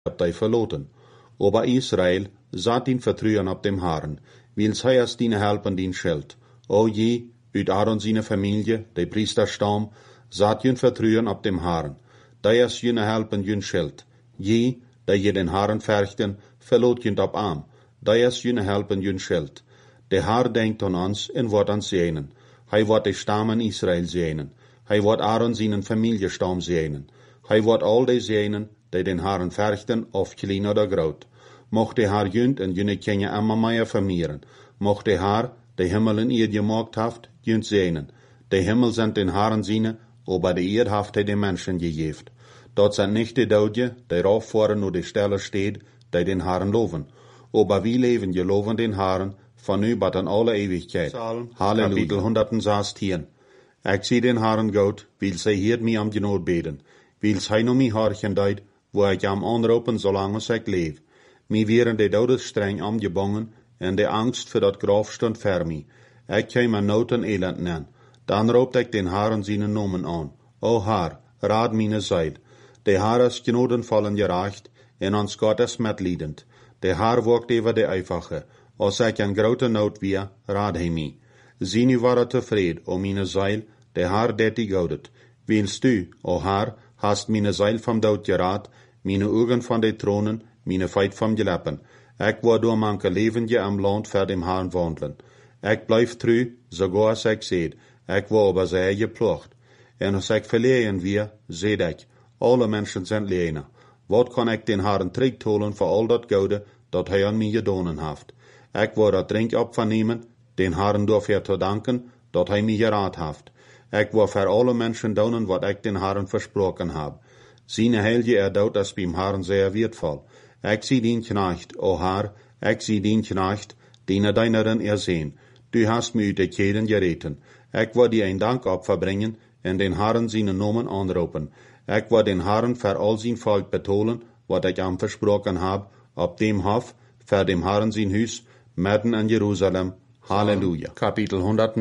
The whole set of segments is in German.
die verloten. Aber Israel satt ihn vertrauen auf dem Herrn, weil sei es dine helpen din Schild. O je, uit Aaron seine Familie, de Priesterstam, satt jün vertrauen auf dem Herrn. Da es jüne helpen jün Schild. Je, da je den Herrn verchten, verlot jünt op arm. Da es jüne helpen jün Schild. Der Herr denkt an uns en wordt ons zegenen. Hij wordt de stammen Israel zegenen. Hij wordt Aaron seinen Familiestam zegenen. Hij wordt al die zegenen, die den Herrn verchten, of klein oder groot. Mocht de Herr jünt en jüne kenje immer meer vermehren. Mocht de Herr, de Himmel in ihr gemaakt haft, jünt zegenen. De Himmel sind den Herrn seine, aber de Erd haft hij de Menschen gegeft. Dort sind nicht die Doodje, die rauffahren nur die Stelle steht, die den Herrn loven. Aber wir leben geloven den Herrn, von nu bat an alle Ewigkeit. Halleluja. Kapitel 116. Ich zie den Herrn Gott, weil zij hiert mij am genood beden. Weil zij no mij harchen deed, wo ich am anropen zolang als ik leef. Mij wären de dodesstreng amgebongen, en de angst voor dat graf stond ver mij. Ik kwam mijn nood en elend nen. Dan roept ik den Herrn seinen Namen an. O Herr, raad meine Seid. De Herr is genodenvollen gerecht, en ons Gott is metliedend. De Herr wogt over de Einfache. Als ik een grote nood weer, raad hij mij. Zie nu ware tevreden, o meine Seil, de Herr det die goudet. Willst du, o Herr, hast meine Seil vom dood geraad, meine Augen von de Thronen, meine Feit vom Geleppen. Ik wou door manke levendje am Land voor dem Herrn wandelen. Ik blijf trouw, sogar als ik zeed. Ik wou aber sehr geplocht. En als ik verlegen weer, zeed ik, alle mensen zijn leene. Wat kan ik den Herrn terugtolen voor al dat Goude, dat hij aan mij gedonen heeft? Ik wou dat drink opvernemen, den Herrn dafür te danken, dat hij mij geraad heeft. Ik wou voor alle mensen doen wat ik den Herrn versproken heb. Zijn heilige erdout is beim Herrn sehr wertvoll. Ik zie dien knecht, o Herr, ik zie dien knecht, den deineren erzeen. Du hast mir uit de Keden gereten. Ik wou die een Dankopfer brengen en den Herrn seinen Namen anroepen. Ik wou den Herrn voor al zijn volk betonen, wat ik am versproken heb, op dem Hof, voor dem Herrn zijn huis, mitten in Jerusalem. Halleluja. Kapitel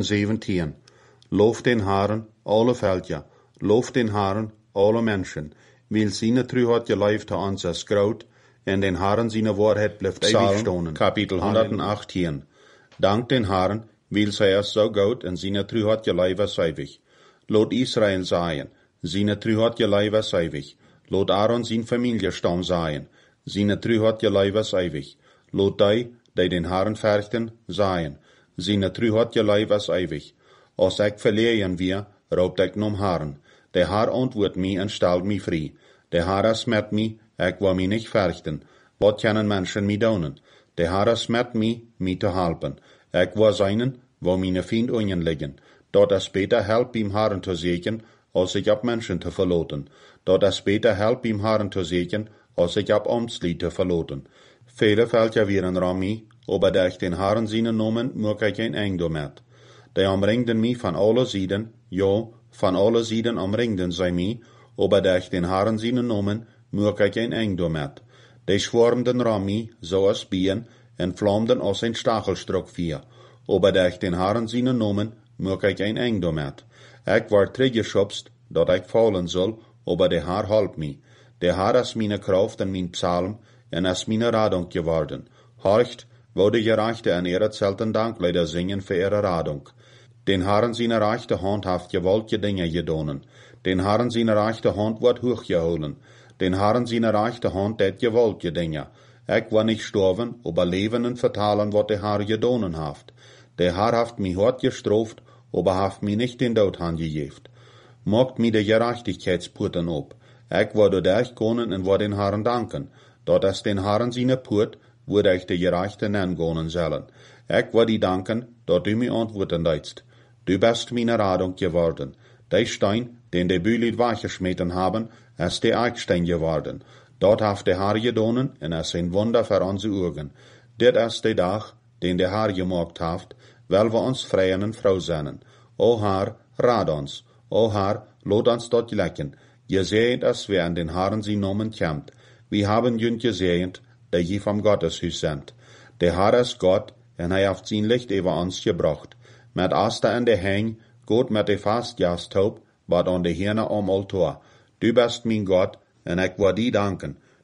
117. Lof den Herrn, alle Völker. Lof den Herrn, alle Menschen. Weil seine Treuheit geleeft uns als groot, en den Herrn seine Wahrheit blijft ewig stonen. Kapitel 118. Dank den Herrn, weil zij es so gut en seine Treuheit geleeft is ewig. Lot Israel sein, seine Treuheit geleeft is ewig. Lot Aaron sein Familiestam sein, seine Treuheit geleeft is ewig. Lot die den Herrn verchten, sein, seine Treuheit geleeft is ewig. Als ik verlegen wir, roept ik nom Herrn. Der Herr antwoordt mij en stelt mij vrij. Der Herr is met mij, ik wil mij niet verchten. Wat kunnen mensen mij doen? Der Herr is met mij te helpen. Ik wil zijn, wo meine Fiend ungen liggen. Dat is beter help beim Herrn te zeken, als ik op mensen te verloten. Dat is beter help beim Herrn te zeken, als ik op Amtslied te verloten. Viele Völker wären Rami, aber durch den Herrn seinen Namen mög ich ein Eng damit. Die umringden mich von alle Seiten, ja, von alle Seiten umringden sie mich, aber durch den Herrn seinen Namen mög ich ein Eng damit. Die schwarmden Rami, so als Bien, en vlamden als ein Stachelstock vier, aber durch den Herrn seinen Namen mög ich ein Eng damit. Ich war teruggeschubst, dat ich fallen soll, aber der Herr halp mich. Der Herr ist meine Kraft en mein Psalm, en is meine Radung geworden. Horcht, wo die Gerechte an ihre zelten Danklieder singen für ihre Radung. Den Herrn seine rechte Hand haft gewaltige Dinge gedonen. Den Herrn seine rechte Hand wird hochgeholen. Den Herrn seine rechte Hand det gewaltige Dinge. Ich war nicht sterben, aber leben und vertalen, wat der Herr gedonen haft. Der Herr haft mich hart gestraft, aber haft mich nicht den Tod angejeft. Mogt mir die Gerechtigkeitspurten ob. Ich war dadurch konen und war den Herrn danken. Dat is den Herrn seine Purt, wo ich de Gerechte nennen sollen. Ich war die danken, dat du mir antworten deitst. Du bist meine Radung geworden. Der Stein, den de Bühlit weggeschmeten haben, ist der Eichstein geworden. Dort haft der Herr gedonen, en es ein Wunder für unsere Augen. Dit ist der Tag, den der Herr gemacht haft, weil wir uns freien und froh seien. O Herr, rad uns. O Herr, lot uns dort lecken. Je seht, dass wir an den Herrn sie Namen kämmt. Wir haben jünd gesehen, der je vom Gotteshuis sind. Der Herr ist Gott, en hij heeft zijn Licht über uns gebracht. Met Aster an der Heng, Gott met de Fastjahrstaub, wat an de Hirne am Altar. Du bist mein Gott, en ik wil die danken.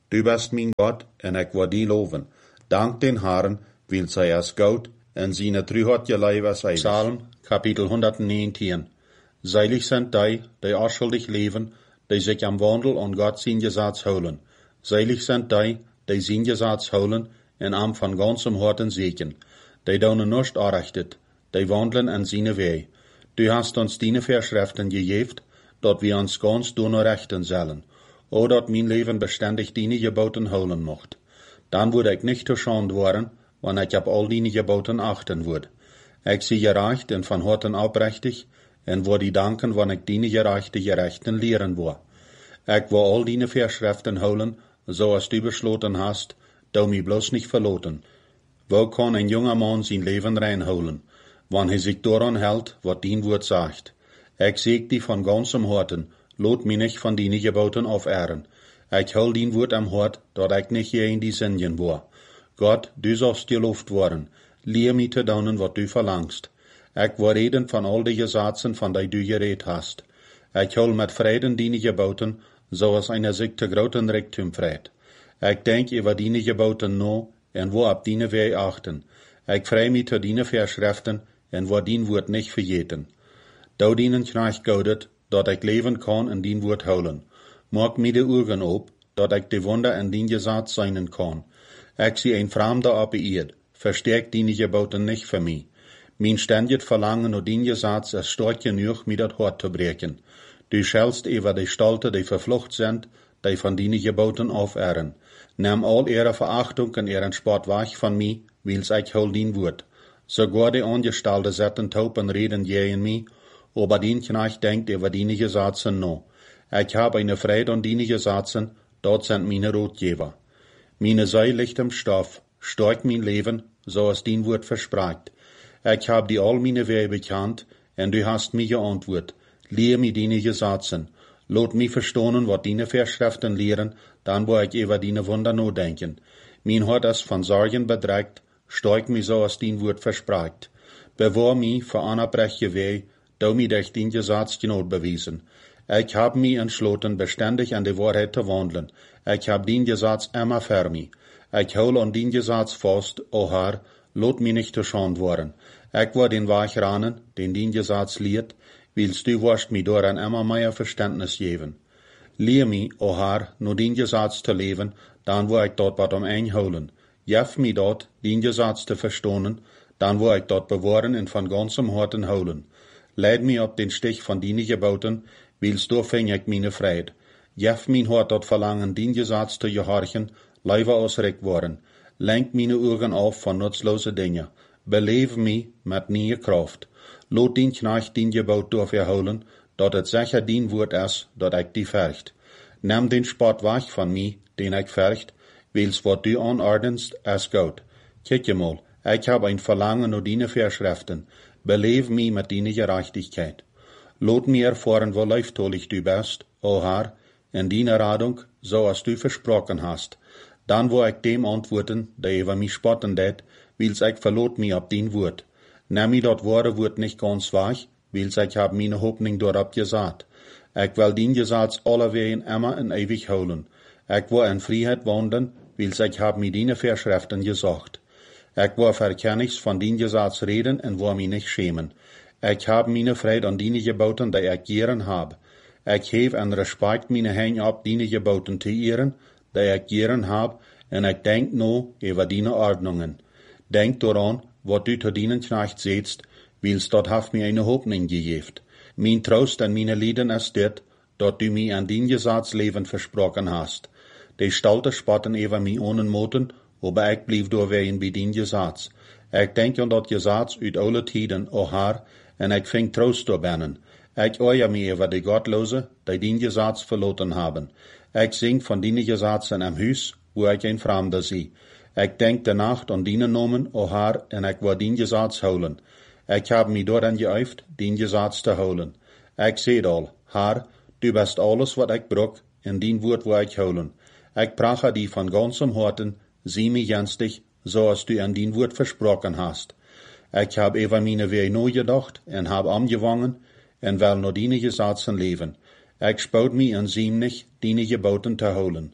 Du bist mijn God, en ik wil die loven. Dank den Herrn, weil zij es goed, en seine Treuheit je Leib es ewig. Psalm, Kapitel 119. Seilig sind die unschuldig leben, die sich am Wandel an Gott sein Gesetz holen. Seilig sind die sein Gesetz holen, en am von ganzem Herzen segen. Die daunen nicht anrechtet, die wandeln in seine Wege. Du hast uns deine Verschriften gegeben, dat wir uns ganz rechten sollen, o dat mein Leben beständig deine Geboten holen mocht. Dann würde ich nicht geschont worden, wann ich ab all deine Geboten achten würde. Ich sie gerecht und von Herzen aufrichtig, en wo die danken, wann ich deine gerechten lehren wo. Ich will all deine Verschriften holen, so als du beschlossen hast, du mich bloß nicht verloten. Wo kann ein junger Mann sein Leben reinholen, wann er sich daran hält, was dein Wort sagt? Ich seg die von ganzem Herzen, lot mich nicht von deine Geboten aufehren. Ich hol dein Wort am Hort, dat ich nicht je in die Sünden war. Gott, du sollst gelobt worden, lehr mich zu tun, was du verlangst. Ich will reden von all die Gesetzen, von die du geredet hast. Ich hol mit Frieden deine Geboten, so als einer sich zu großen Reichtum freut. Ich denk über deine Geboten no, en wo ab deine Wege achten. Ich freu mich zu deine Verschriften, en wo dein Wort nicht vergeten. Du dienen Knecht gaudet, dat ich leben kann en dein Wort holen. Maak mir die Augen op, dat ich die Wunder in dein Gesetz sein kann. Ich sie ein Fremder auf der Erde, verstärkt deine Geboten nicht für mich. Mein ständig Verlangen und dein Gesetz ist stark genug, mir das Hort zu brechen. Du schellst über die Stalte, die verflucht sind, die von deine Geboten aufehren. Nimm all ihre Verachtung und ihren Spott weg von mir, weil's ich hol dein Wort. Sogar die Angestellte setzen taub und reden gegen mich, aber dein Knecht denkt über deine Gesetze no. Ich habe eine Freude an deine Gesetzen, dort sind meine Rotgeber. Meine Seele liegt im Stoff, stark mein Leben, so es dein Wort verspricht. Ich habe die all meine Wege bekannt, und du hast mir geantwortet. Lehr mir deine Gesetzen. Lot mich verstehen, was deine Verschriften lehren, dann wo ich über deine Wunder nachdenken. Mein Hort ist von Sorgen bedrückt, stark mich so es dein Wort verspricht. Bewahr mich vor unabbreche Wege, du mir durch dein Gesetz Gnade bewiesen. Ich hab mich entschlossen, beständig an die Wahrheit zu wandeln. Ich hab den Gesetz immer für mich. Ich hol an den Gesetz fast, o Herr, lot mich nicht zu Schand worden. Ich war den Weg ranen, den Gesetz lehrt, willst du wirst mir daran immer mehr Verständnis geben. Lehr mich, o Herr, nur den Gesetz zu leben, dann wo ich dort was einholen. Jef mich dort, den Gesetz zu verstehen, dann wo ich dort bewahren und von ganzem Herzen holen. Leid mich ab den Stich von deinen Geboten, willst du fäng ich meine Freude. Jef mein Hort dort verlangen, den Gesetz zu gehorchen, leider ausrecht worden. Lenk meine Augen auf von nutzlose Dinge. Beleef mich mit neue Kraft. Lot den Knecht den Gebot durchholen, dat het sicher dein Wort ist, dat ich die fürcht. Nimm den Spott weg von mir, den ich fürcht, weil's wat du anordnest, ist gut. Kijk mal, ich hab ein Verlangen nach deine Verschriften. Beleef mich mit deine Gerechtigkeit. Lot mir erfahren, wo leiftolig du bist, o Herr, in deiner Radung, so als du versprochen hast. Dann wo ich dem antworten, der über mich spotten det, weil's ich verlot mich ab dein Wort. Nimm mir dat Wort nicht ganz weg, weil's ich hab meine Hoffnung dort gesagt. Ich will dein Gesetz allerwegen immer in ewig holen. Ich will in Freiheit wandeln, weil's ich hab mir deine Verschriften gesagt. Ich will verkennigs von dein Gesetz reden und will mich nicht schämen. Ich hab meine Freude an deine Geboten, die ich gern hab. Ich heb en Respekt meine Hände ab, deine Geboten zu ehren, die ich gern hab, und ich denk no über deine Ordnungen. Denk daran, was du zu deinen Knecht setzt, weil's dort haft mir eine Hoffnung gegeben. Mein Trost an meine Lieden ist dit, dat du mir an dein Gesetzleben versprochen hast. Die Stalte spotten über mich ohne Moten, aber ich blieb doorwegen bei dein Gesetz. Ich denk an dat Gesetz uit alle Tiden, o Herr, en ich fing Trost doorbinnen. Ich oeie mich über die Gottlose, die dein Gesetz verloten haben. Ich sing von deine Gesetzen am Hus, wo ich ein Fremder sie. Ich denk der Nacht an deine Nomen, o Herr, en ich will dein Gesetz holen. Ich hab mich daran geüft, dein Gesetz zu holen. Ich seht all, Herr, du bist alles, was ich brauch, in dein Wort wo ich holen. Ich prache die von ganzem Herzen, sieh mich jenstig, so als du an dein Wort versprochen hast. Ich hab über meine Wege neu gedacht, en hab angewangen, en will nur deine Gesetzen leben. Ich spout mich an sie nicht, deine Geboten zu holen.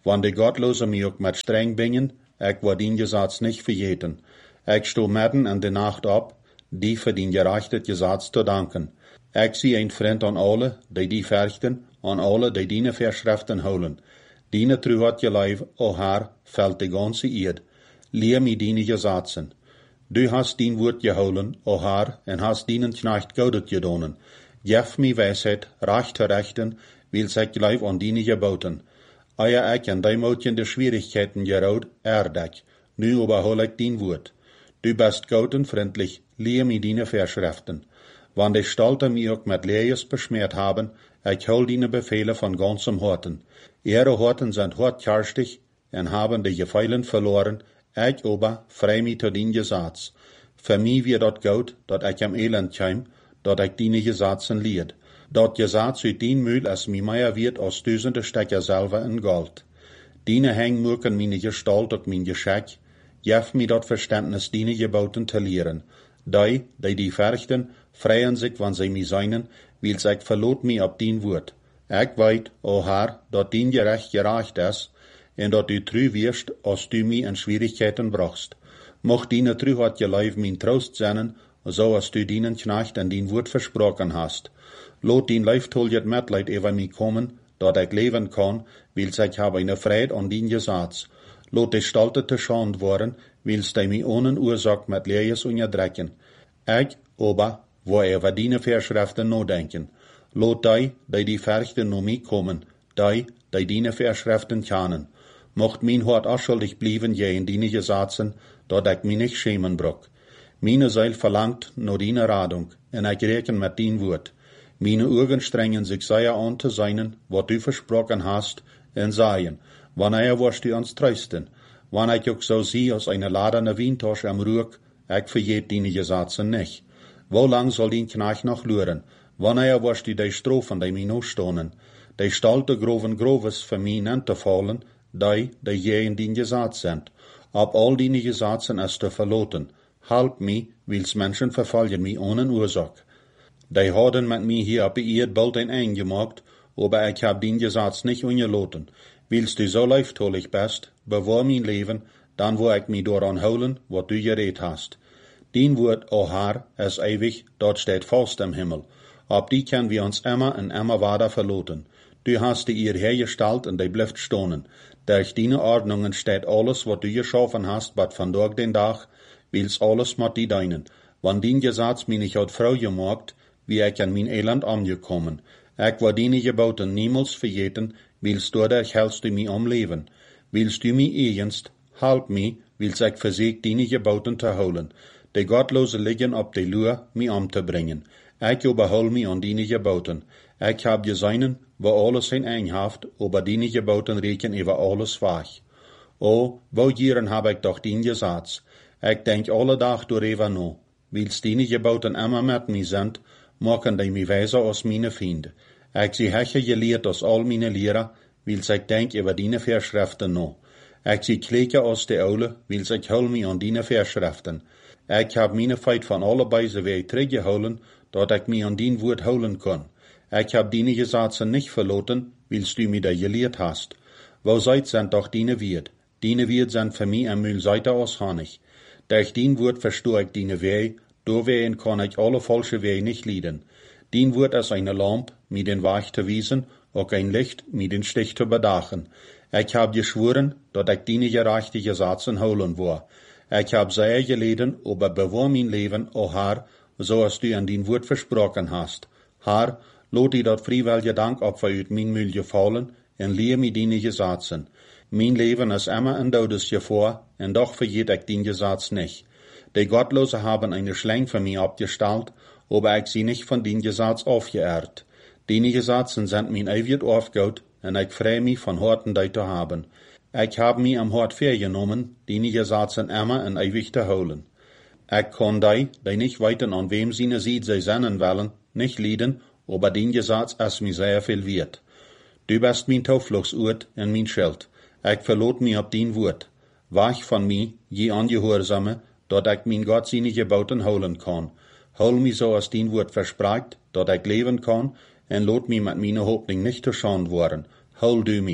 Wann de Gottlose mi ook met streng bingen, ik word dien Gesetz nicht vergeten. Ik sto midden in de nacht op, die voor dien gerechtet Gesetz te danken. Ik zie een vriend aan alle, die verchten, aan alle, die die Verschriften houden. Diene tru hat je lijf, o Herr, fällt de ganze eed. Leer mi diene Gesetzen. Du hast dien woord gehouden, o Herr, en hast dienen knecht goudet gedonen. Geef mi wijsheid, recht te rechten, wil ik lijf aan diene geboten. Eia ik en die mootjen de Schwierigkeiten geroud, erdek. Nu überhol ik dien woord. Du bist gut und freundlich, leer mi diene Verschriften. Wann de Stalte mi ook met Lees beschmiert haben, ich hol diene Befehle von ganzem Horten. Ihre Horten sind hartkerstig en haben de Gefeilen verloren, ich aber frei mi zu dien Gesetz. Für mi wird dat gut, dat ich am Elend keim, dat ich diene Gesetzen lied. Dat Gesetz uit dien Mühl as mi meier wird aus duizende Stecker selber in Gold. Diene heng muken mine Gestalt ook min Geschick, geef mi dat Verständnis diene geboten te leren. Die verchten, freien sich, wann sie mi seinen, wil sich verlot mi ab dien Woord. Ik weet, o Herr, dat dien gerecht is, en dat du true wirst, als du mi in Schwierigkeiten brachst. Mocht diene true hat je lijf min troost zijn, zo als du dienen knecht en dien Woord versproken hast. Lot dien lijf toljet metleid over mi komen, dat ik leven kan, wil sich habe eine Freude an dien Gesetz. Lot de Stalte te schand worden, wilst hij mi ohne Ursache met Lees onderdrekken. Ik, aber, wo over diene Verschriften nadenken. Lot die verchten no mi komen, die diene Verschriften kennen. Mocht min hart afschuldig blijven je in diene Gesetzen, dat ik mi nicht schämen brok. Mine Seil verlangt no diene Radung, en ik reken met dien Woord. Mine Augen strengen sich sehr an te seinen, wat du versprochen hast, en sagen, wanneer wirst du uns trösten? Wann ich auch so sie aus einer ladene Weintasche am Ruck, ich vergeet diene Gesetzen nicht. Wo lang soll dien Knecht noch luren? Wanneer wirst du die Strophen, die mi no stonen? Die stalte groves für mi nen te fallen, die je in dien Gesetz sind. Ab all diene Gesetzen ist te verloten. Halb mi, wils Menschen verfallen mi ohne Ursache. Die hadden met mi hier op de eerd bald een eind gemaakt, aber ich hab dien Gesetz nicht ungeloten. Wils du so leiftolig bist, bewahr mein Leben, dann wo ich mi daran holen, wat du geredet hast. Dien Woord, o Herr, ist ewig, dort steht fast im Himmel. Ab die können wir uns immer und immer weiter verloten. Du hast die ihr hergestellt und die bleibt stonen. Durch deine Ordnungen steht alles, was du geschaffen hast, bat vandaag den Tag, wils alles mit die deinen. Wann dien Gesetz mi nicht hat Frau gemacht, wie ich an mein Elend angekommen. Ich war deine Geboten niemals vergeten, wils dadurch hältst du mi am Leben. Wils du mi egenst, halb mi, wils ich versieg deine Geboten te holen. Die Gottlose liegen op de Lur, mi te bringen. Ich überhol mi an deine Geboten. Ich hab geseinen, wo alles in Einhaft, aber deine Geboten reken über alles wach. O, wo jaren hab ich doch dien Gesetz. Ich denk alle Tag darüber no. Wils deine Geboten immer mit mi sind, machen die mi weiser als meine Feinde. Ich sie hecher geleerd als all meine Lehrer, wils ich denk über deine Verschriften no. Ich sie kleker als de Oule, wils ich hol mi an deine Verschriften. Ich hab meine Feit von alle Beise weer teruggeholen, dat ich mi an dien Woord holen kann. Ich hab deine Gesetze nicht verloten, wils du mi da geleerd hast. Wo seid sind doch deine Wied? Deine Wied sind für mi ein Mühl seite aus Honig. Durch dien Woord verstoor ich deine Weh, doorwegen kann ich alle falsche Weh nicht lieden. Dien Woord ist eine Lamp, mi den Weg te wiesen, auch ein Licht, mi den Stich te bedachen. Ich hab geschworen, dat ich deine gerechte Gesetze holen war. Ich hab sehr geleden, aber bewahr mein Leben, o Herr, so als du an dien Woord versprochen hast. Herr, lot die dat freiwillige Dankopfer uit mijn Mühl gefallen, en leer mi deine Gesetzen. Mein Leben ist immer ein Todesgefahr, en doch vergeet ich den Gesetz nicht. Die Gottlose haben eine Schlang für mich abgestellt, aber ich sie nicht von den Gesetz aufgeehrt. Deine Gesetzen sind mein ewig Aufgaut, en ich freu mich von Horten die zu haben. Ich hab mi am Hort vergenommen, deine Gesetzen immer en ewig zu holen. Ich kann die nicht weiten an wem seine Sied sie sennen wollen, nicht lieden, aber den Gesetz ist mir sehr viel wert. Du bist mein Taufluchtsort en mein Schild. Ich verlot mi ab dein Wort. Wach von mi, je Angehorsame, dat ich mein Gott seine Geboten holen kann. Hol mi so als dein Wort verspragt, dat ich leben kann, en lot mi mit meiner Hoffnung nicht zu schand worden. Hol du mi.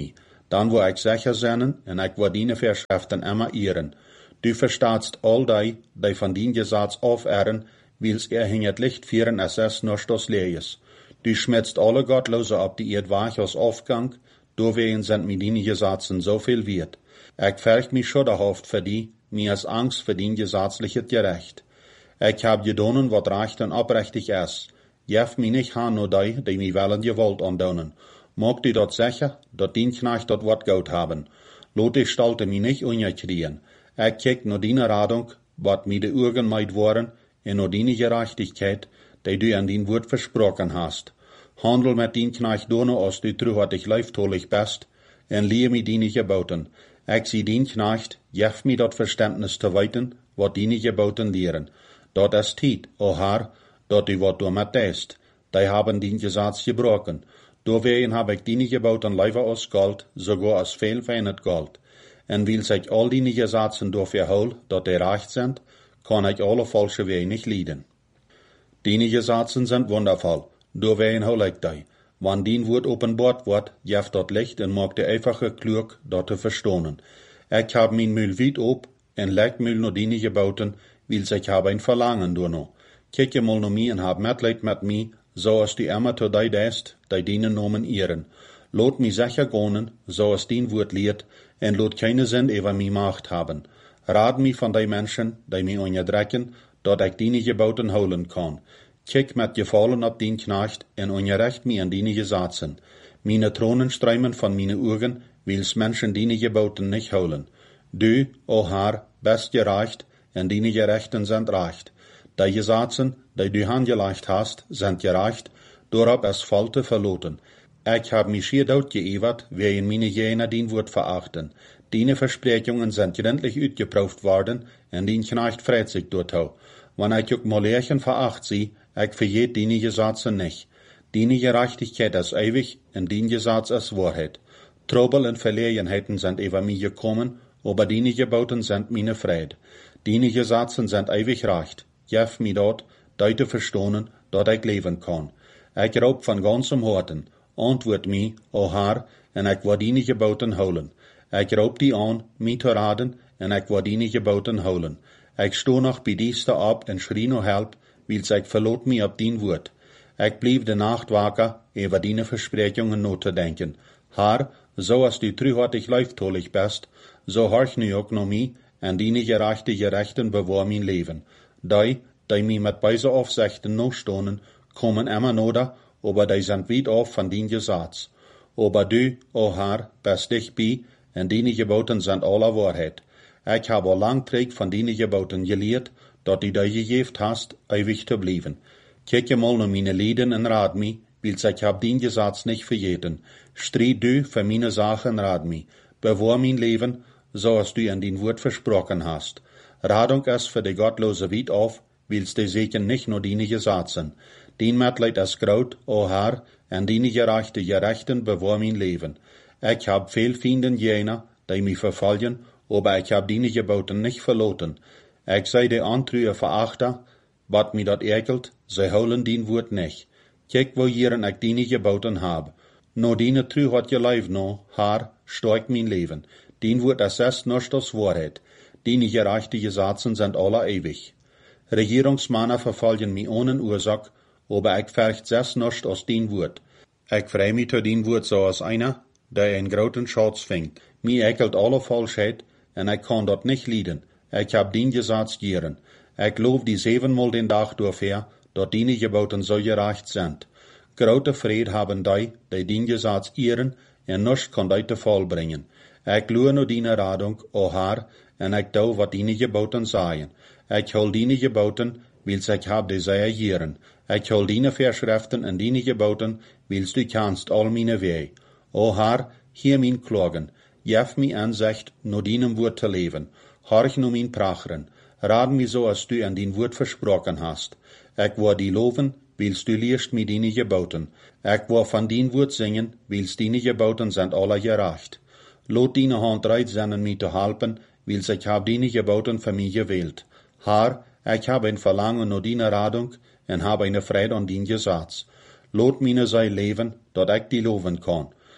Dan wo ik sicher zijn en ik wil die Verschriften immer ehren. Du verstaatst all die van dien Gesetz aufehren, wils hin het Licht vieren als es noch das Lees. Du schmetzt alle Gottlose op die Erdwach als Aufgang, doorwegen sind mi die Gesetzen so viel wert. Ik vergt mi schudderhaft für die, mi als Angst für dien gesetzlichet Gerecht. Ik hab gedonen wat recht en oprechtig is. Jef mi nicht han no die mi wellen gewollt andonen. Mag du dat sicher, dat dien Knecht dat wat goud haben. Lot ich stalte mi nicht unkriegen. Ik kijk no die Radung, wat mi de Urgen meid waren, en no die Gerechtigkeit, die du an dien Wort versprochen hast. Handel met dien Knecht dono, als du truhartig leiftolig best, en leer mi die geboten. Ik zie dien Knecht, jef mi dat Verständnis te weiten, wat die geboten leren. Dat is tijd, o Herr, dat du wat door met deest. Die haben dien Gesetz gebroken. Doorwegen heb ik die geboten liever als Gold, sogar als veel van het Gold. En wil ik al die Gesetzen door verhol, dat die recht sind, kan ik alle falsche Wege nicht leiden. Die Gesetzen sind wundervoll, doorwegen hol ik die. Wann dien Wort openbaart wordt, jeft dat licht en maakt de einfache klug dat te verstonen. Ik heb mijn mul weit op en leg mul no die geboten, wils ik heb een verlangen door no. Kijk je mal no mi en heb medleid met mi, zoals die immer to die deest, die dienen nomen ehren. Lot mi sicher gonen, zoals dien Wort leert, en lot keine Sinn over mi macht haben. Raad mi van die Menschen, die mi onderdrekken, dat ik die geboten houden kan. Kijk met gevallen op dien Knecht en ongerecht mi an die Gesetzen. Meine Tronen strömen van meine Augen, wils Menschen die geboten nicht holen. Du, o Herr, best gerecht, en die Gerechten sind recht. Die Gesetzen, die du angelegt hast, sind gerecht, doorop es Falte verloten. Ich hab mich hier dort geewert, wegen meine Jener dien Wort verachten. Die Versprechungen sind gründlich uitgeprüft worden, en dien Knecht freut sich dort auch. Wann ich ook Molerchen veracht sie, ich vergeet die Gesetze nicht. Die Gerechtigkeit ist ewig, en dien Gesetz ist Wahrheit. Trouble en Verlegenheiten sind über mich gekommen, aber die geboten sind meine Fried. Die Gesetzen sind ewig recht. Jef mi dort, die te verstonen, dat ich leben kann. Ich roep van ganzem Harten, antwoord mi, o Herr, en ik wil die geboten houden. Ik roep die aan, mi te raden, en ik wil die geboten houden. Ik sto nog bij dieste op en schrie no help, wils ik verloot mi op dien woord. Ik blieb de nacht wakker, over die Versprechungen no te denken. Herr, zoals du truhartig leiftolig best, zo horch nu ook no mi, en die gerechten bewaar mijn leven. Die mi met beise Aufsichten no stonen, kommen immer noda, aber die sind weit auf van dien Gesetz. Aber du, o Herr, bist dich bij, en die geboten sind aller Wahrheit. Ich habe al lang träg van die geboten geleerd, dat die gegeven hast, ewig te blijven. Kijk je mal no meine Lieden en raad mi, wils ich hab dien Gesetz nicht vergeten. Stried du für meine Sachen, raad mi. Bewahr mein Leben, so als du an dien Wort versprochen hast. Radung es für die Gottlose weit auf, wils die seken nicht nur die Gesetzen. Dien Mitleid ist groot, o Herr, en die Gerechten bewahr mein Leben. Ich hab viel Fienden jener, die mich verfolgen, aber ich hab die geboten nicht verloten. Ich sei die Antrühe verachter, wat mi dat ekelt, sie holen dien Wort nicht. Kijk wo jieren ich die geboten hab. No die Trü hat je leif no, Herr, stark mein Leben. Dien Wort ist noch das Wahrheit. Die gerechte Gesetzen sind alle ewig. Regierungsmänner verfolgen mi ohne Ursache, aber ich fürcht selbst nicht aus dien Wort. Ich freu mi zu dien Wort so als einer, der einen großen Schatz fängt. Mi ekelt alle Falschheit, en ich kann dort nicht leiden. Ich hab dien Gesetz gieren. Ich lob die 7-mal den Tag durchher, dat die geboten so gerecht sind. Grote Fried haben die dien Gesetz ieren, en nichts kann die te Fall bringen. Ich loe no die Radung, o Herr, en ich dau wat die geboten seien. Ich hol die geboten, wils ich hab die sehr gieren. Ich hol die Verschriften en die geboten, wils du kannst all meine Wege. O Herr, hier mein Klagen, jef mi Ansicht, no dienem Wort te leven. Horch no mein Pracheren. Raad mi so, als du an dien Wort versprochen hast. Ich will die loven, wils du leerst mi die geboten. Ich will van dien Wort singen, wils die geboten sind alle gerecht. Lot die Hand reit zijn mi te helpen, wils ich hab die geboten für mich gewählt. Herr, ich hab ein Verlangen no die Radung, en hab eine Freude an dien Gesetz. Lot mine sei leben, dat ich die loven kann.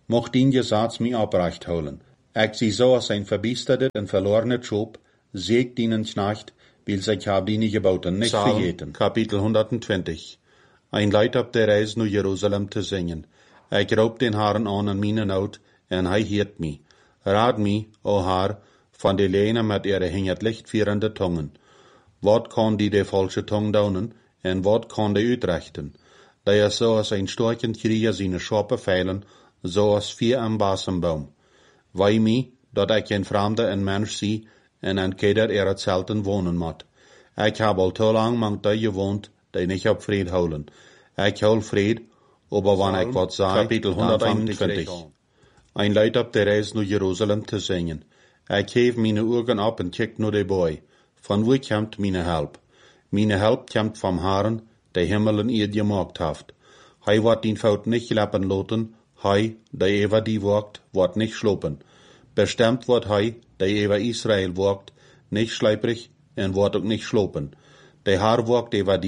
Mocht ihn je Satz mi abrecht holen. Ik zie zo als een verbiesterde en verlorene Job, seegt ihnen Knecht, weil sich hab die Geboten nicht vergeten. Kapitel 120. Ein Leid op de reis naar Jerusalem te zingen. Ik roep den Herren aan in mijn nood, en hij heert mij. Raad mij, o Herr, van de lenen met ihre hingert lichtvierende tongen. Wat kan die de falsche tong daunen, en wat kan de uitrechten? Da er zo als een storkend krieger zijn schape veilen, zo als vier am Basenbaum. Wei mij, dat ik een vreemde en mens zie, en een keder ihre zelten wonen moet. Ik heb al te lang mank daar gewoond, die niet op vrede houden. Ik hou vrede, aber wanneer ik wat zei, Kapitel 121. Ein Leid op de reis naar Jerusalem te zingen. Ik heef mijn ogen op en kijk naar de boy. Van wo komt mijn help? Mijn help komt vom Herren, der Himmel en eerd gemaakt heeft. Hij wordt die fout niet lappen loten, hij, der ever die walkt, wordt niet slopen. Bestemmt wordt hij, der ever Israel walkt, nicht schleiprig en wordt ook niet slopen. Der Herr walkt ever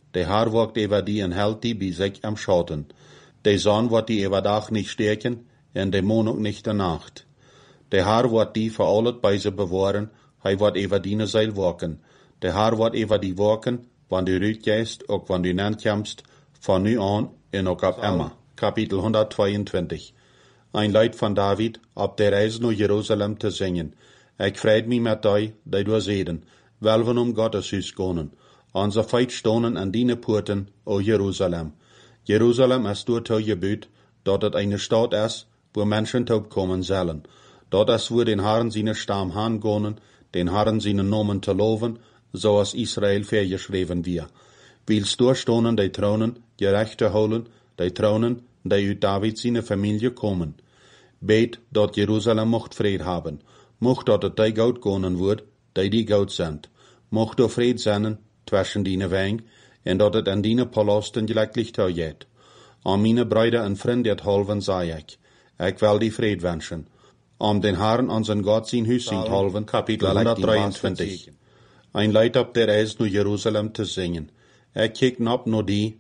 die en hält die bij zich am Schatten. Der Sonn wordt die ever dag niet sterken en der Mond ook niet de Nacht. Der Herr wordt die voor alles bij ze bewahren, hij wordt ever die zeil walken. Der Herr wordt ever die walken, wanneer du uitgeest, ook wanneer du nankomst, van nu aan en ook op immer. Kapitel 122. Ein Leid van David, op de reis naar Jerusalem te zingen. Ik vreid mij met die door zeden, welven Gottes huis gonen. Onze feit stonen an dine poorten, o Jerusalem. Jerusalem is door te gebuut, dat het eine stad is, wo Menschen taub kommen zullen. Dat is wo den Herren seine Stamm hangonen, den Herren seine Nomen te loven, zoals Israel vergeschreven wir. Wils doorstonen die tronen, gerechte holen, die tronen, die uit David seine Familie kommen. Bet, dat Jerusalem mocht vrede haben. Mocht dat het die goud gonen wordt, die goud zijn. Mocht er vrede zijn, tussen die weng, en dat het aan die palasten gelijklich teuget. Aan mijn bruiden en vrienden halven zei ik wil die vrede wensen. Om den Herren onze God zijn huis zijn halven, Kapitel 123. Ein Leid op de reis naar Jerusalem te zingen. Ik kijk op naar die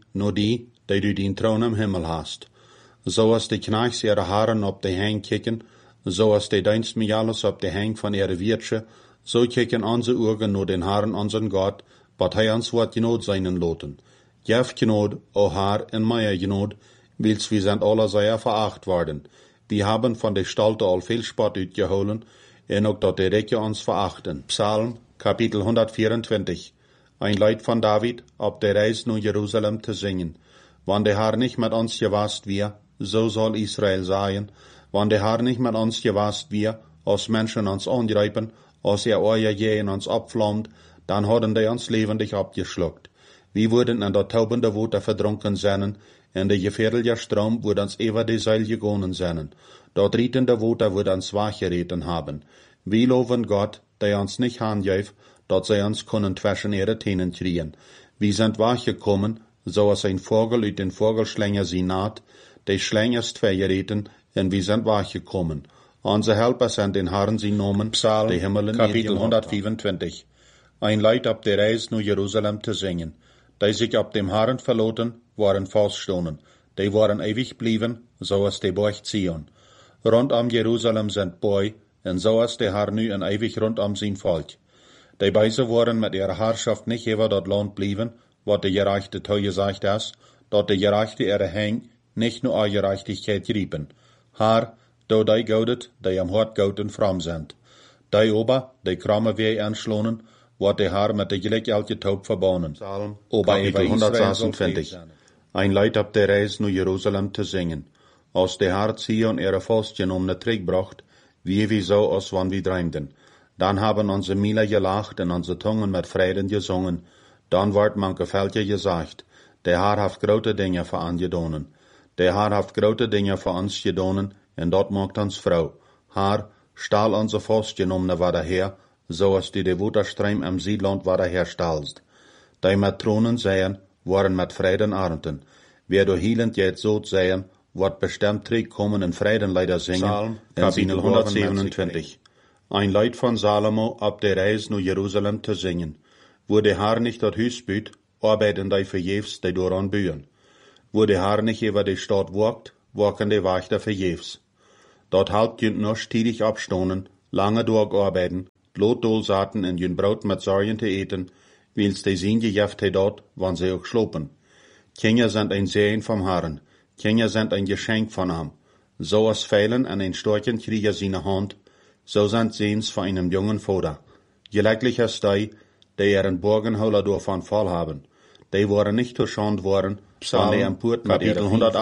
du den troon am Himmel hast. Zoals de knechts ihre Haaren op de hang kicken, zoals de dienstmejales op de hang van ihre Wirtsche, so kicken onze Augen naar den Herren unseren Gott, wat hij ons wat genood seinen loten. Geef genood, o Herr, en meie genood, wils wir sind alle sehr veracht worden. Wir haben von der Stalte al viel Spott uitgeholen, en ook dat de Rijke ons verachten. Psalm, Kapitel 124. Ein Leid von David, op de reis naar Jerusalem te zingen. Wann der Herr nicht mit uns gewast wir, so soll Israel sein. Wann der Herr nicht mit uns gewast wir, als Menschen uns angreifen, als euer Jähen uns abflammt, dann hadden die uns lebendig abgeschluckt. Wir wurden in der taubende Water verdrunken sein, en de gefährliche Strom würde uns ever die Seil gegonen sein. Dort rietende Water würde uns wachgereten haben. Wir loben Gott, der uns nicht handgeeft, dat zij uns können zwischen ihre Tänen kriegen. Wir sind wachgekommen, so als ein Vogel uit den Vogelschlänger sie naht, die Schlänger ist vergereten, en wir sind wachgekommen. Onze Helper sind den Herren sie nomen, Psalm, die Himmel Kapitel 125. Ein Leid op de reis naar Jerusalem te zingen. Die sich op dem Herren verloten, waren faststonen. Die waren ewig blieben, so als die Borg Zion. Rondom Jerusalem sind Boi, en so als der Herr nu en ewig rondom zijn Volk. Die Beise waren mit ihrer Herrschaft nicht über dat Land blieben, wat de Gerechte toegesagt is, dat de Gerechte ihre Heng nicht nur an Gerechtigkeit riepen. Herr, do die goudet, die am Hort goud en fram sind. Die ober, die kramme weh anschlonen, wat de Herr mit de gelijk elke taub verbannen. Psalm, Kapitel 126. Ein Leid op de reis naar Jerusalem te zingen. Als de Herr Zion ihre vastgenommene terugbracht, wie so, als wann wir dreimden. Dann haben onze Miele gelacht en onze Tungen mit Frieden gesungen. Dann wordt manke Veltje gesagt, der Herr heeft grote Dinge voor aangedonen. Der Herr heeft grote Dinge voor ons gedonen, en dat maakt ons vrouw. Herr, stahl onze vastgenommene wieder her, zoals die de Waterstream am Siedland wieder herstalst. Die met Thronen seien, waren met Frieden armten. Wer du hielend jet zoot seien, wordt bestemmt terugkommen en Frieden leider zingen. Psalm, Kapitel 127. Ein Leid von Salomo op de reis naar Jerusalem te zingen. Wo de Herr nicht dat Huis büt, arbeiten die verjefs, die doran bühen. Wo de Herr nicht über die Stadt walkt, walken die Wächter verjefs. dort halb jünt noch stiedig abstonen, lange durcharbeiten, Lotdolsaten in jün Brot mit Sorgen te eten, wils de zien gejeft he dort, wann sie auch schlopen. Kinder sind ein Segen vom Herrn, Kinder sind ein Geschenk von ihm. So als Pfeilen an ein Storchen kriegen seine Hand, so sind Sehens von einem jungen Vater. Gelecklich als die ihren Burgenholer davon voll haben. Die waren nicht geschont worden, von der Empurt Kapitel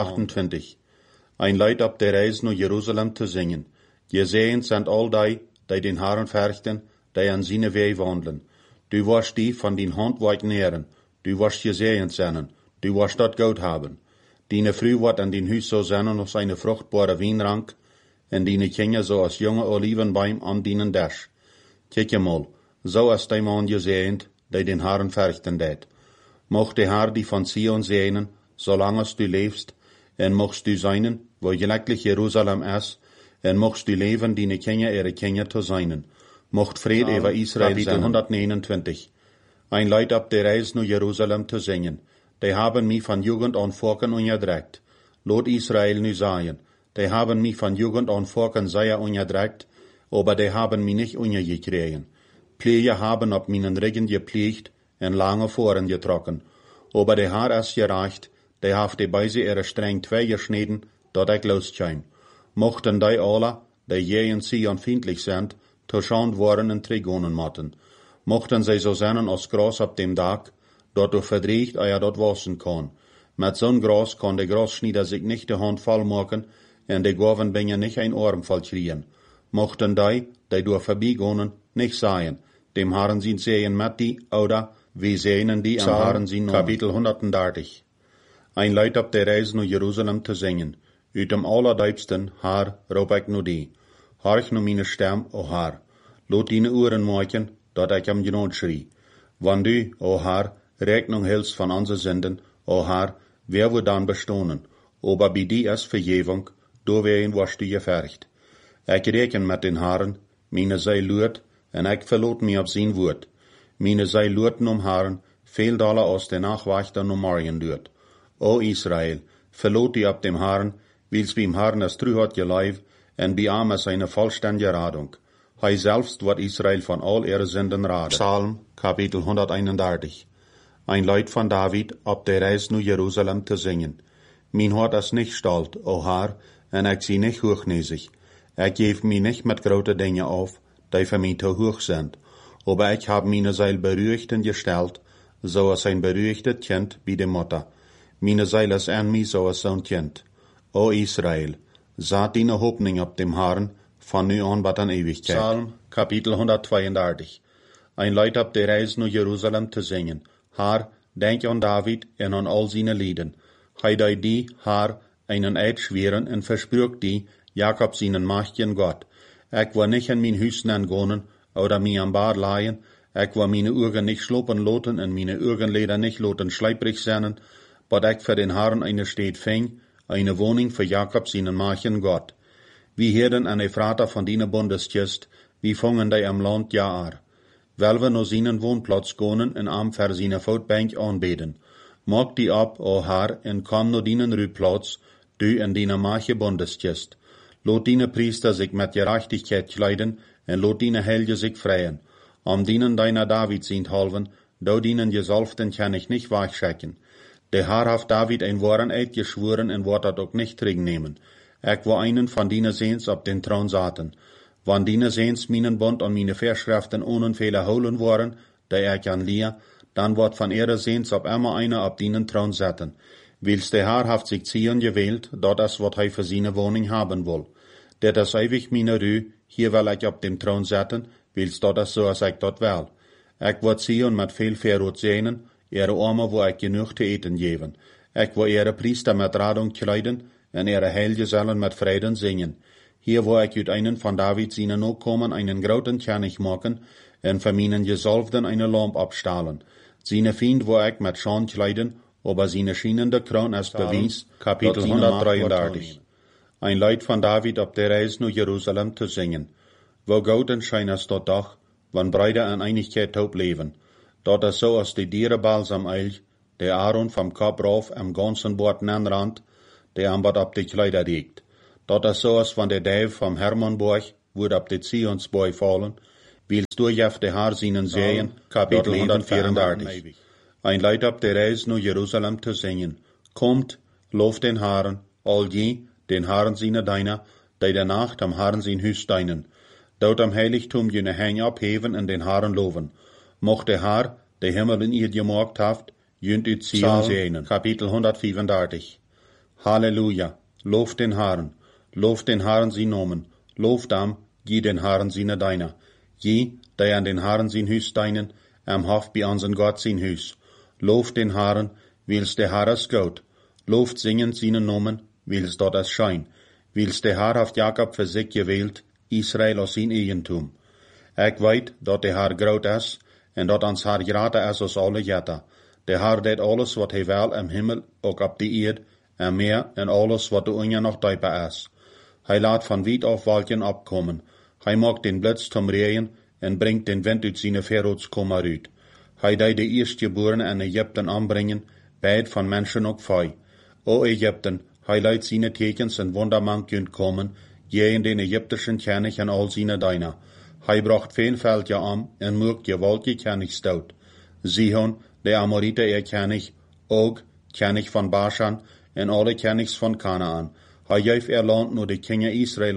128. Ein Leid ab der Reise nach Jerusalem zu singen. Gesehens sind all die den Herrn fürchten, die an seine Wege wandeln. Du wirst die von den Handwerken nähren, du wirst gesehen sein, du wirst dort Gott haben. Deine Früh wird an den Hüs so sein auf seine fruchtbare Weinrank, und deine Kinder so als junge Olivenbaum an deinen Dasch. Kijk mal, so ist dein Mann gesehen, die den Herrn fürchten det. Mocht der Herr die von Zion sehnen, solange du lebst, und mochst du seinen, wo gelecklich Jerusalem ist, und mochst du leben, deine Kinder ihre Kinder zu seinen. Mocht Fried über Israel Kapitel 129. Ein Leid ab der Reise nach Jerusalem zu singen. Die haben mich von Jugend an Volken unterdrückt. Lot Israel nu sagen. Die haben mich von Jugend an Volken sehr unterdrückt, aber die haben mich nicht untergekriegt. Pflege haben auf meinen Rücken gepflegt und lange Foren getrocken. Aber der Herr ist gereicht, die haft die Beise ihre streng zwei geschnitten, dort ich loskäm. Mochten die alle, die je in Zion feindlich sind, zuschand worden in Trigonen matten. Mochten sie so sein als Gras auf dem Dach, dort du verdriecht, dort wassen kann. Mit so'n Gras kann der Grasschnieder sich nicht die Hand voll machen, und die Gaven bringen nicht ein Arm voll kriegen. Mochten die durch vorbeigehen, nicht sagen, dem Herrn sind sehen mit die, oder wie sehnen die am Herrn sind Kapitel 130. Ein Leid ab der Reise nach Jerusalem zu singen. Uit dem allerdiepsten, Herr, roep ik nu die. Horch nu meine Stem, o Herr. Lot deine Ohren maken, dat ik am Genot schrie. Wann du, o Herr, Rechnung hältst von unseren Sünden, o Herr, wer wird dann bestohnen? Aber bei dir ist Vergebung, du wen wirst du gefercht. Ich rechne mit den Herren, meine Seele lürt, und ich verlot mich auf sein Wort. Meine Seele lürten Herren, viel Dollar aus der Nachwächter um morgen lürt. O Israel, verlot die ab dem Herren, wils beim Herrn es trü hat geleib, und bei ihm ist eine vollständige Radung. Hei selbst wird Israel von all ihre Sünden raden. Psalm, Kapitel 131. Ein Leid von David, ab der Reise nach Jerusalem zu singen. Mein Hort ist nicht stolz, o Herr, und ich sie nicht hochnäsig. Ich gebe mich nicht mit großen Dingen auf, die für mich zu hoch sind. Aber ich habe meine Seele beruhigten gestellt, so als ein beruhigtes Kind wie die Mutter. Meine Seele ist an mich so als so ein Kind. O Israel, saat deine Hoffnung ab dem Herrn, von nu an bis an Ewigkeit. Psalm, Kapitel 132. Ein Leid ab der Reise nach Jerusalem zu singen. Herr, denk an David und an all seine Lieden. Hei die, Herr, einen Eid schweren und versprücht die, Jakob seinen mächtigen Gott. Ich will nicht in mein Hüsten angehen, oder mich am Bad leihen. Ich will meine Augen nicht schlopen loten und meine Augenlider nicht loten schleiprig sein, but ich für den Herrn eine Stadt fing, eine Wohnung für Jakob seinen mächtigen Gott. Wie Herden an Ephrata von deiner Bundeskist, wie fangen die am Land Jaar. Weil wir nur seinen Wohnplatz gehen und am für seine Voetbank anbeten. Mag die ab, o Herr, und komm nur deinen Rühplatz, du in deiner Mache Bundeskist. Lot deine Priester sich mit Gerechtigkeit kleiden, und lot deine Helge sich freien. Am dienen deiner David sind halven, do dienen Gesalften kann ich nicht weichschecken. Der Herr hat David ein wahren Eid geschworen und wird das auch nicht zurücknehmen. Ich will einen von deinen Sehens auf den Thron saten. Wann deine Sehens meinen Bund und meine Verschriften ohne Fehler holen worden, der ich an Lia, dann wird von ihrer Sehens auf immer einer auf deinen Thron saten. Wils der Herr hat sich Zion gewählt, dort das, was er für seine Wohnung haben will. Der das ewig meine Ruhe, hier will ich auf dem Thron saten, wils dort das so, als ich dort will. Ich will Zion mit viel Verrot sehnen, ihre Arme wo ich genug zu eten geben. Ich will ihre Priester mit Radung kleiden, und ihre Heilgesellen mit Frieden singen. Hier wo ich ut einen von David seinen Nachkommen einen großen König machen, und für meinen Gesalbten eine Lampe abstahlen. Seine Fiend wo ich mit Schand kleiden, aber seine schienende Kron ist Beweis, Kapitel 133. Ein Leid von David auf der Reise nach Jerusalem zu singen. Wo Gott scheint es dort doch, wann Brüder in Einigkeit taub leben. Dort ist so als die Diere balsam eilch, der Aaron vom Kopf rauf am ganzen Bord anrannt, der am Bad ab die Kleider liegt. dat er zoals van de duif vom Hermonborg wordt op de Zionsborg vallen, wils doorjef de haar zienen zeeën, kapitel 134. Ein Leid op de reis naar Jeruzalem te zingen. Komt, loof den Herren, al je, den Herren ziene deiner, die de nacht am Herren zijn huis deinen. Dout am heiligtum jene hang opheven en den Herren loven. Mocht de Haar, de Himmel in ihr gemaakt haft, junt uit Zion zeenen. Kapitel 134. Halleluja, loof den Herren zijn nomen, loof dam, je den Herren ziene deiner. Je, die an den Herren zijn huis deinen, am hof bij onzen Gott zijn huis. Loof den Herren, wils de Herr is goed. Looft zingen seine nomen, wils dat es schein. Wils de Herr haft Jacob voor zich gewählt, Israel als zijn eigentum. Ik weet dat de Herr groot is, en dat ons Herr groter is als alle jetta. De Herr deed alles wat hij wil im Himmel, ook op de eerd, en meer en alles wat de onja nog dieper is. Hij laat van wiet af wolken opkomen. Hij maakt den blitz zum regen, en brengt den wind uit zijn verroodskommer uit. Hij deed de eerstgeborenen in Egypten aanbrengen, beid van mensen ook vij. O Egypten, hij leidt zijn tekens en wonderman kunt komen, je in den Egyptischen König en al zijn deiner. Hij bracht veel veld je aan, en mocht je wolke König stout. Sihon, de Amorite König, Og, König van Bashan, en alle Königs van Kanaan. Hij geeft land naar de Kinder Israël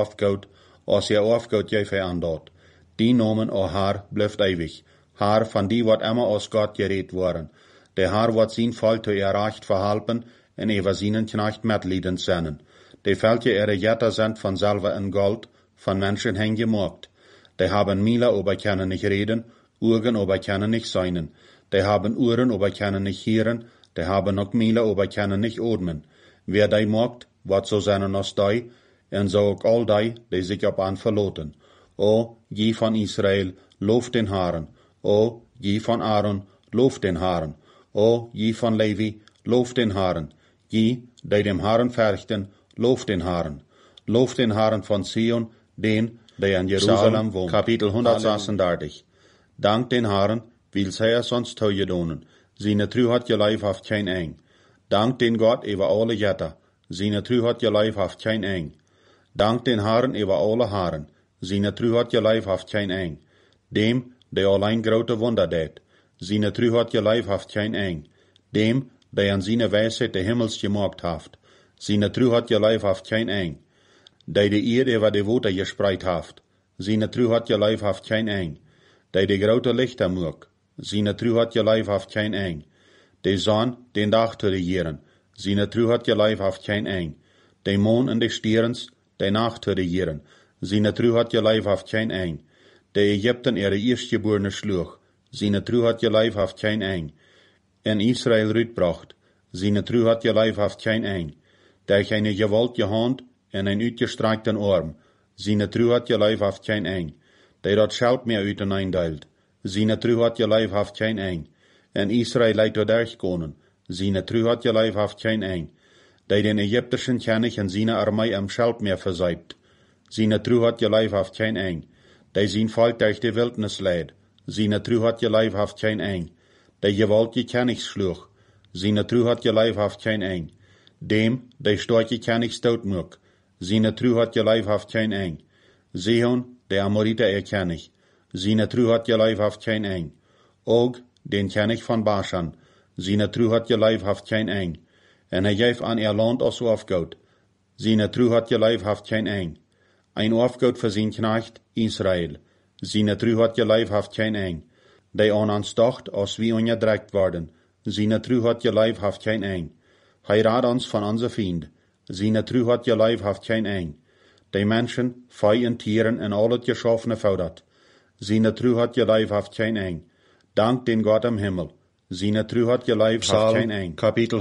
als je afgoud geeft hij aan dat. Die nomen o Haar blijft eeuwig. Haar van die wat immer aus Gott gereed worden. De Haar wat zijn volk te erreicht verhelpen, en over zijn knecht medlieden zijn. De veltje jetta sind van zilver en gold, van mensen hen gemaakt. De haben Mila ober können nicht reden, Augen ober können nicht seinen. De haben Ohren ober können nicht hören, de haben ook Mila ober können nicht atmen. Wer die maakt, wat zo zijn als die, en zo ook al die zich op aan verloten. O, je van Israël, loof den Herren. O, je van Aaron, loof den Herren. O, je van Levi, loof den Herren. Je, die dem Herren verchten, loof den Herren. Loof den Herren van Zion, den, die in Jerusalem woont. Kapitel 136. Dank den Herren, wils hij es ons toegedonen. Zijn trouw had je lijf haft geen eng. Dank den Gott over alle jetta. Zijn trouw had je lijf haft geen eng. Dank den Herren over alle haren. Zijn trouw had je lijf haft geen eng. Dem, die alleen grote wonder deed. Zijn trouw had je lijf haft geen eng. Dem, die aan zijn wijsheid de himmels gemaakt haft. Zijn trouw had je lijf haft geen eng. Die de eer over de water gespreid haft. Zijn trouw had je lijf haft geen eng. Die de grote lichter maakt. Zijn trouw had je lijf haft geen eng. De zon, den dag te regeren. Zijn trouw had je lijf haft geen eng. De maan en de sterens, de nacht te regeren. Zijn trouw had je lijf haft geen eng. De Egypten de eerstgeborene sloeg. Zijn trouw had je lijf haft geen eng. En Israël uitbracht. Zijn trouw had je lijf haft geen eng. Die geen gewalt je hand en een uitgestrekte arm. Zijn trouw had je lijf haft geen eng. Die dat scheld meer uiteendeelt. Zijn trouw had je lijf haft geen eng. En Israël leidt door durchkonen. Zijn trouw had je lijf haft geen eng. Die den Egyptischen König en zijn armee am scheld meer verzeibt. Zijn trouw had je lijf haft geen eng. Die zijn volk durch de wildnis leid. Zijn trouw had je lijf haft geen eng. Die gewalt je König sloeg. Zijn trouw had je lijf haft geen eng. Dem, die storke König stout moek. Zijn trouw had je lijf haft geen eng. Sihon, de Amorite König. Zijn trouw had je lijf haft geen eng. Og, den König van Bashan. Zijn trouw had je lijf haft geen eng. En hij geeft aan land als afgoud. Zijn trouw had je lijf haft geen eng. Ein afgoud voor zijn knecht, Israël. Zijn trouw had je lijf haft geen eng. Die aan ons dacht, als wie onderdrukt worden. Zijn trouw had je lijf haft geen eng. Hij raad ons van onze vriend. Zijn trouw had je lijf haft geen eng. Die mensen, vee en tieren en al het geschaffene voudert. Zijn trouw had je lijf haft geen eng. Dank den Gott im Himmel. Zijn trouw had je lijf haft geen eng. Kapitel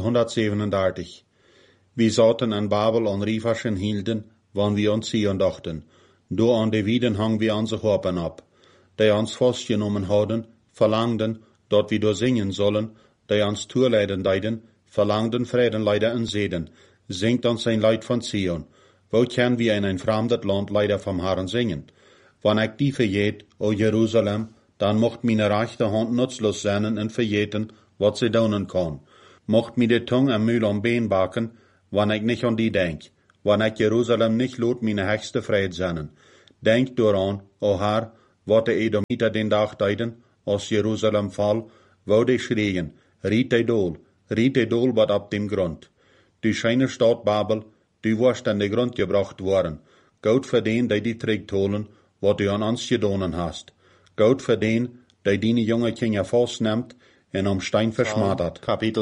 137. Wir zaten in Babel an Riefaschen hielden, wann wir uns Zion dachten. Door an de Wieden hang wir onze Hopen ab. Die ons vastgenommen hadden, verlangden, dat wir door zingen sollen, die ons toeleiden deiden, verlangden Vredenleider en zeden, zingt ons zijn Leid van Zion. Wo können wir in ein fremdet Land leider vom Herrn singen? Wann ik die verjeet, o Jerusalem, dan mocht meine rechte Hand nutzlos zijn en verjeten, wat ze doen kan. Mocht mir de Tung am Mühl am Been baken, wann ik nicht an die denk. wanneer ik Jeruzalem niet laat mijn höchste vrede zijn. Denk daaraan, o Herr, wat de Edomieter den dag deiden, als Jeruzalem val, wou die schreien, riet de dool wat op dem grond. Du schijne stad Babel, du warst aan de grond gebracht worden. Goud voor den, die trägt holen, wat du aan ons gedonen hast. Goud voor den, die die jonge kinderen vastneemt en om Stein verschmattert. Kapitel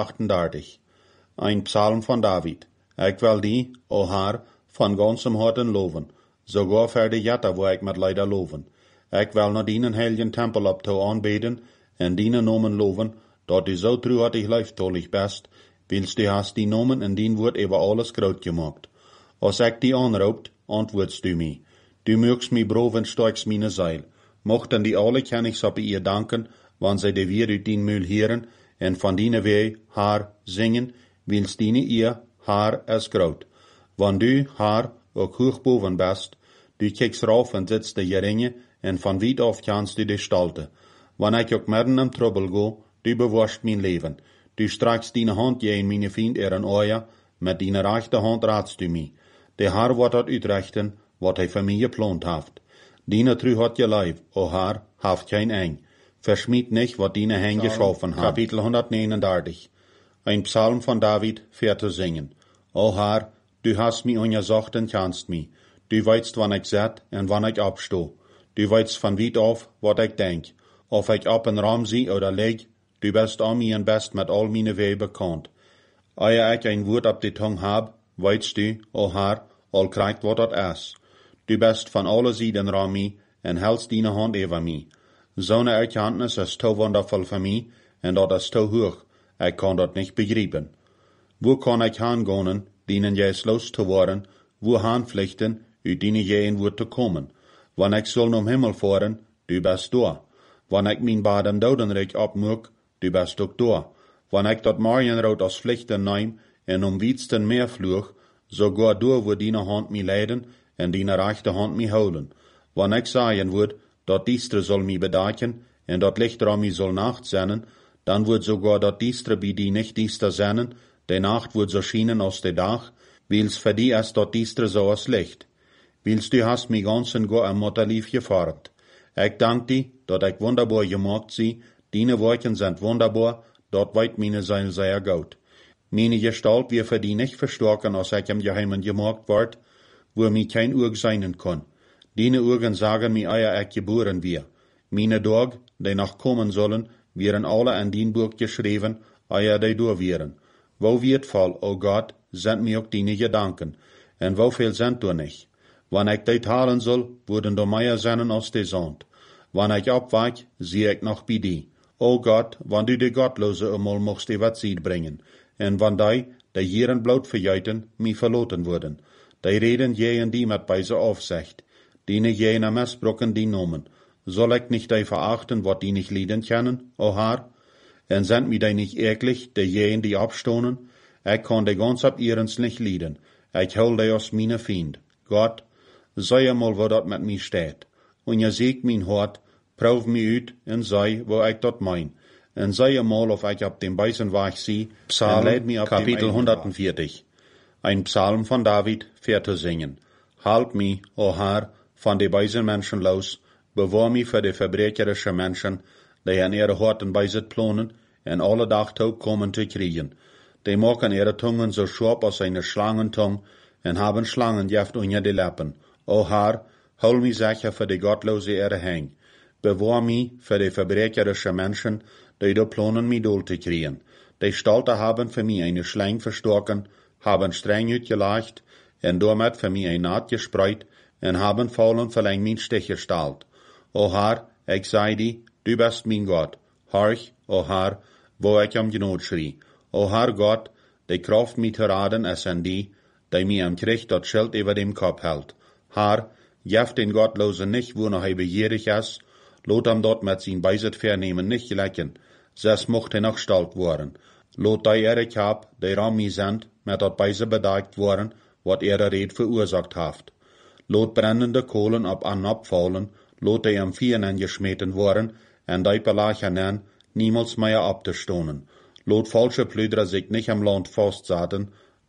138. Ein Psalm van David. Ik wil die, o Herr, van ganzem harten loven, sogar voor de jatter wo ik met leider loven. Ik wil naar dienen heiligen tempel op toe aanbeden en dienen nomen loven, dat du zo truhartig leiftolig best, wils du hast die nomen en dien woord over alles groot gemaakt. Als ik die aanroopt, antwoordst du mij. Du mögst mij broven en sterkst mijn zeil. Mochten die alle kennigs op ihr danken, wanneer zij de weer uit dien mül heren, en van diene wee haar zingen, wils diene ihr haar es groot. Wanneer du haar ook hoog boven best, du kijkst rauf en zitst de geringe, en van wiet af kannst du de stalte. Wanneer ik ook midden in trouble go, du bewaarst mijn leven. Du strakst diene hand je in mijn vriend een oor, met diene rechte hand raadst du mij. De Haar wordt dat uitrechten, wat hij voor mij geplant heeft. Diene tru hat je lijf, o Haar, haft geen eng. Verschmied nicht, wat diene hen geschaffen hat. Kapitel 139. Ein Psalm van David, für te zingen. O Haar, du hast mich untersucht und kennst mich. Du weißt, wann ich zet en wann ich absto. Du weißt von weit auf, wat ich denk. Of ich op een Raum zie oder leg, du bist an mir en best met al meine weh bekannt. Eer ich ein Wort op de tong hab, weißt du, o Haar, al krijgt wat dat is. Du bist van alle zijden ram mij, en hältst diene hand over mij. Zo'n erkenntnis is te wondervol voor mij, en dat is te hoog, ik kan dat niet begrijpen. Wo kan ik heen dienen jij los te worden, wo aanvlichten, uit dienen jij in woord te komen. Wanneer ik zal om Himmel voeren, du bist daar. Wanneer ik mijn baden dodenrijk opmoek, du bist ook daar. Wanneer ik dat Marienrood als vlichten neem, en om wietsten meer vloeg, sogar door wo diene hand mij leiden, en diene rechte hand mij houden. Wanneer ik zeggen word, dat diestre zal mij bedaken, en dat lichter aan mij zal nacht zijn, dan wordt sogar dat diestre bij die nicht diestre zijn, de nacht wordt zo schijnen als de dag, wils voor die is dat diestre zo als licht. Wils du hast mij ganzen go am Mutterlief gefarbt. Ik dank die, dat ik wunderbar gemaakt zie, diene Worten sind wunderbar, dat weet meine zijn sehr gut. Meine Gestalt wir für die nicht verstärken, als ich im Geheimen gemaakt word, wo mir kein Urg sein kann. Diene Urgen sagen mir, eier ich geboren wir. Meine Tag, die noch kommen sollen, wären alle an dien Buch geschrieben, eier die durch wären. Wo wird voll, o Gott, sind mir auch deine Gedanken, en wo viel sind du nicht. Wann ich die talen soll, würden du mehr sein als die Sand. Wann ich abweich, sieh ich noch bei dir. O Gott, wann du die Gottlose einmal mochst die Watzit bringen, en wann die Jeren bloot verjuiten, mich verloten worden. Die reden je en die met beise Aufsicht. Diene je na Messbrocken die nomen. Soll ich nicht die verachten, wat die nicht lieden können, o Herr? En sind mir die nicht eklig, die jenen die abstonen? Ich kann die ganz ab ihrens nicht lieden. Ich hol die aus meine Fiend. Gott, sei einmal, wo dat mit mir steht. Und je seht mein Hort, prüf mich ut en sei, wo ich dat mein. En sei einmal, of ich ab dem beisen Weg sie, Psalm, Kapitel 140. Ein Psalm von David, für te singen. Halt mich, o Herr, von de beisen Menschen los, bewahr mich für de verbrecherische Menschen, die an ihre Horten beiset plonen, en alle Dag taub kommen te kriegen. Die machen ihre Tungen so scharf als eine Schlangentung, en haben Schlangengift unter die Lippen. O Herr, hol mich sicher für die gottlose ihre Hang. Bewahr mich für die verbrecherische Menschen, die da plonen mich dool te kriegen. Die Stalte haben für mich eine Schlang verstoken, haben streng uitgelegd, en damit für mich ein Naht gespreut, en haben faulen verläng mein Stich gestalt. O Herr, ich sei die, du bist mein Gott. Horch, o Herr, wo ich am Genot schrie. O Herr Gott, die Kraft mich zu raden es an die mir am Krieg dat Schild über dem Kopf hält. Herr, jeft den Gottlosen nicht, wo noch er begierig ist, lot am dort mit sein Beiset vernehmen nicht lecken, ses mocht noch stalt worden. Lot die Erik hab, die Rami sind, mit dat Beise bedagt worden, wat Red verursacht haft. Lot brennende Kohlen ab an abfallen, lot die am Vieren geschmeten worden, en die Pelachanen niemals mehr abzustonen. Lot falsche Plüdrer sich nicht am Land festsaten,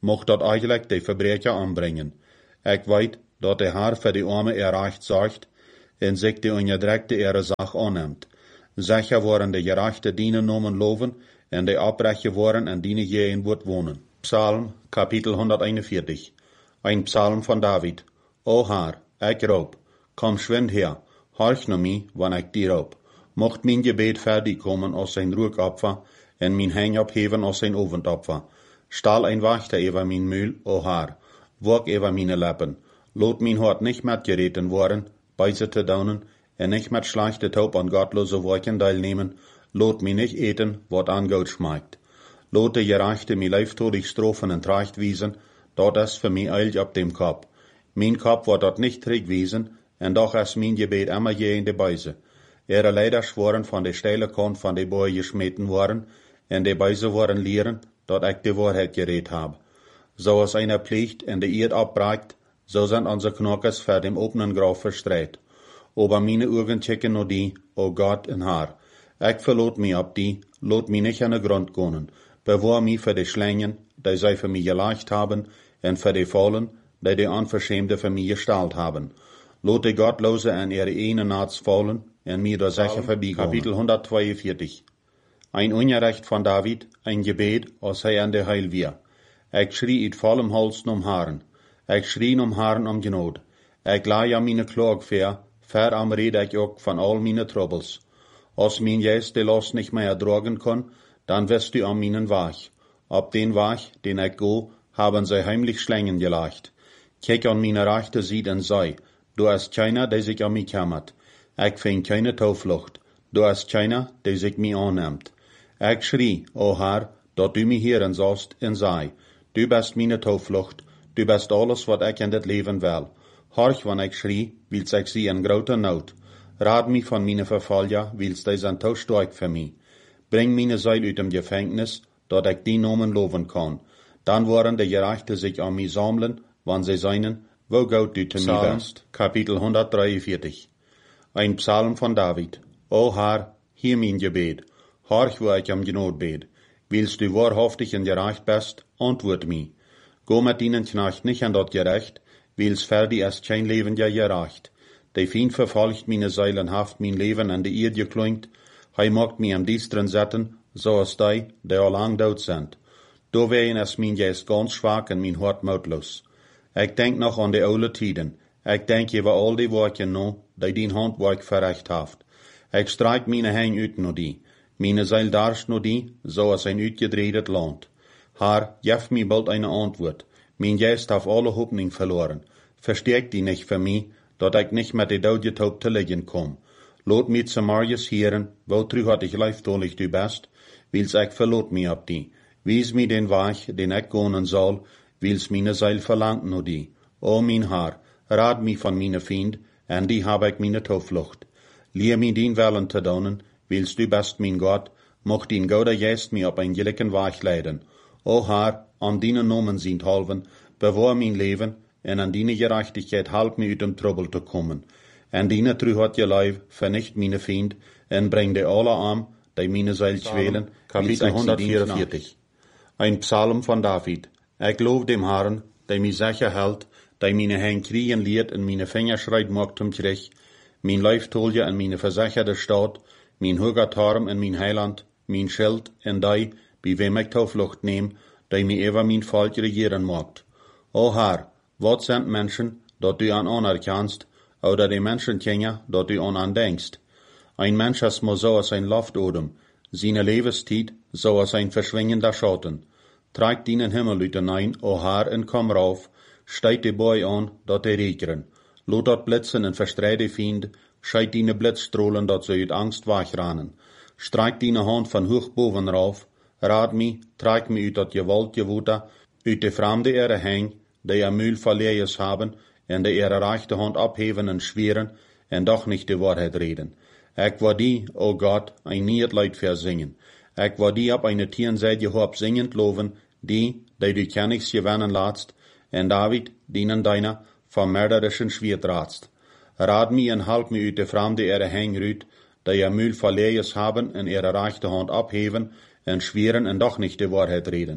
mocht dat eigenlijk de Verbrecher anbrengen. Ik weet dat de Haar voor de Arme erreicht zorgt en zich de onderdrukte ihre Sach anneemt. Sicher worden de gerechte dienen nomen loven en de oprechte worden en dienen je wordt wonen. Psalm, kapitel 141. Ein Psalm van David. O Haar, ik roep, kom schwind her, horch naar mij, wanneer ik die roep. Mocht mijn gebed fertig komen als zijn rookopfer en mijn hang opheven als zijn ovendopfer. Stal ein Wachter über mijn Mühl, o Haar, wog über meine Lippen. Lot mijn hart nicht met gereten worden, Beise te daunen, en nicht met schlechte Taub an gottlose Worken teilnehmen. Lot mich nicht eten, wat an Gold schmeckt. Lot de gerechte mi leiftodig Strophen en Tracht wiesen, dat is für mich eilig op dem Kopf. Mein Kopf wordt dat nicht trig wiesen, en doch is mein Gebet immer je in de Beise. Ihre Leider schworen von de steile Kant von de Boye geschmeten worden, en de Beise worden leeren, dat ik de Wahrheit geredet hab. So als einer pliegt en de Erd abbragt, so sind unsere Knockers vor dem openen Graf verstreit. Aber meine Augen checken nur die, o Gott en Haar. Ik verlot mich ab die, lot mich nicht an den Grund gehen. Bewahr mich für die Schlangen, die sie für mich geleicht haben, en für die Fallen, die Unverschämte für mich gestellt haben. Lot die Gottlose an ihre eine Nats fallen, en mir da sicher vorbeigehen. Kapitel 142. Ein Unrecht von David, ein Gebet, als hij an der Heil wir. Ik schrie uit vollem Hals om Haren. Ik schrie om Haren om Genot. Ik laai aan meine Klage ver am rede ik ook van al meine Troubles. Als mijn jes de Last nicht mehr ertragen kann, dann wirst du an meinen Wach. Ab den Wach, den ich go, haben sie heimlich Schlangen gelacht. Kijk an meine rechte Seite und sei, du hast keiner, der sich an mich kümmert. Ich find keine Tauflucht. Du hast keiner, der sich mich annimmt. Ich schrie, o Herr, dat du mich hören sollst und sei, du bist meine Tauflucht, du bist alles, wat ich in dit Leben will. Horch, wann ich schrie, willst ich sie in groter Not. Raad mich von meine Verfalja, willst die sind tau stark für mich. Bring meine Seil uit dem Gefängnis, dat ich die Nomen loben kann. Dann worden die Gerechte sich an mich sammeln, wann sie seinen, wo Gott du zu mir bist. Kapitel 143. Ein Psalm von David. O Herr, hier mein Gebet. Horch, wo ich am Genot bet. Willst du wahrhaftig und gerecht bist, antwort mich. Go mit ihnen Knecht nicht an dort gerecht, willst fertig ist kein Leben ja gerecht. Der Feind verfolgt meine Seilen haft mein Leben an die Erde geklingt, hij macht mich am Dienstren setzen, so als die al lang dood sind. Doorwegen ist mein Geist ganz schwach und mein Hart mutlos. Ich denk noch an die oude Tiden. Ich denk über all die Worte noch, die dein Handwerk verrecht haft. Ich streik meine Hänge uit nur die. Meine Seil darst nur die, so als ein uitgedreht Land. Herr, gef mir bald eine Antwort. Mein Geist hat alle Hoffnung verloren. Verstärk die nicht für mich, dat ich nicht mit der Daude Taub zu liegen komm. Lot mich zu Marius hören, wozu hat ich leiftolig du bist, wils ich verlot mich ab die. Wies mir den Weg, den ich gehen soll, wils meine Seil verlangt nur die. O mein Herr, rat mich von meine Feind, en die hab ich meine Tauflucht. Lehr mir den Willen zu tun, wils du bist mein Gott, mocht den Gouder Geist mir auf ein gelicken Weg leiden. O Herr, an deinen Nomen sind halven, bewahr mein Leben, en an deine Gerechtigkeit halb mir uit dem Trouble zu kommen. En deine True hat je Leib, vernicht meine Feind, en bring de alle arm, die meine Seil schwelen. Kapitel 144. Ein Psalm von David. Ich lob dem Herrn, der mich sicher hält, der meine Hände kriegen lehrt und meine Finger schreit macht zum Krieg, mein Leiftolie und meine versicherte Stadt, mein hoher Turm und mein Heiland, mein Schild und die, bei wem ich Tauflucht nehm, der mir über mein Volk regieren macht. O Herr, wat sind Menschen, dat du an anerkennst, oder die Menschen kennen, dat du an denkst? Ein Mensch ist mal so als ein Luftodem, seine Lebenszeit so als ein verschwingender Schatten. Tragt deinen Himmellüten ein, o Herr, und komm rauf, steigt die Boy an, dat die regnen. Lot dort blitzen und verstreit die Fiend, scheit deine Blitzstrahlen, dat sie uit Angst wegrennen. Streik deine Hand von hoch boven rauf, rat mi, trag mi uit dat Gewalt gewohte, uit de Fremde ihre Hänge, die ihr Mühl verleihs haben, en die ihre rechte Hand abheben und schweren, en doch nicht die Wahrheit reden. Ich war die, o Gott, ein Niedleid versingen. Ich war die ab eine Tierenseite hob singend loven, die du Königs gewinnen latst, en David, dienen deiner, vom mörderischen Schwert ratst. Rat mi en halb mi uit de Fremde ihre Hänge rüt, die ihr Mühl verleihs haben, en ihre rechte Hand abheben, en schweren en doch nicht die Wahrheit reden.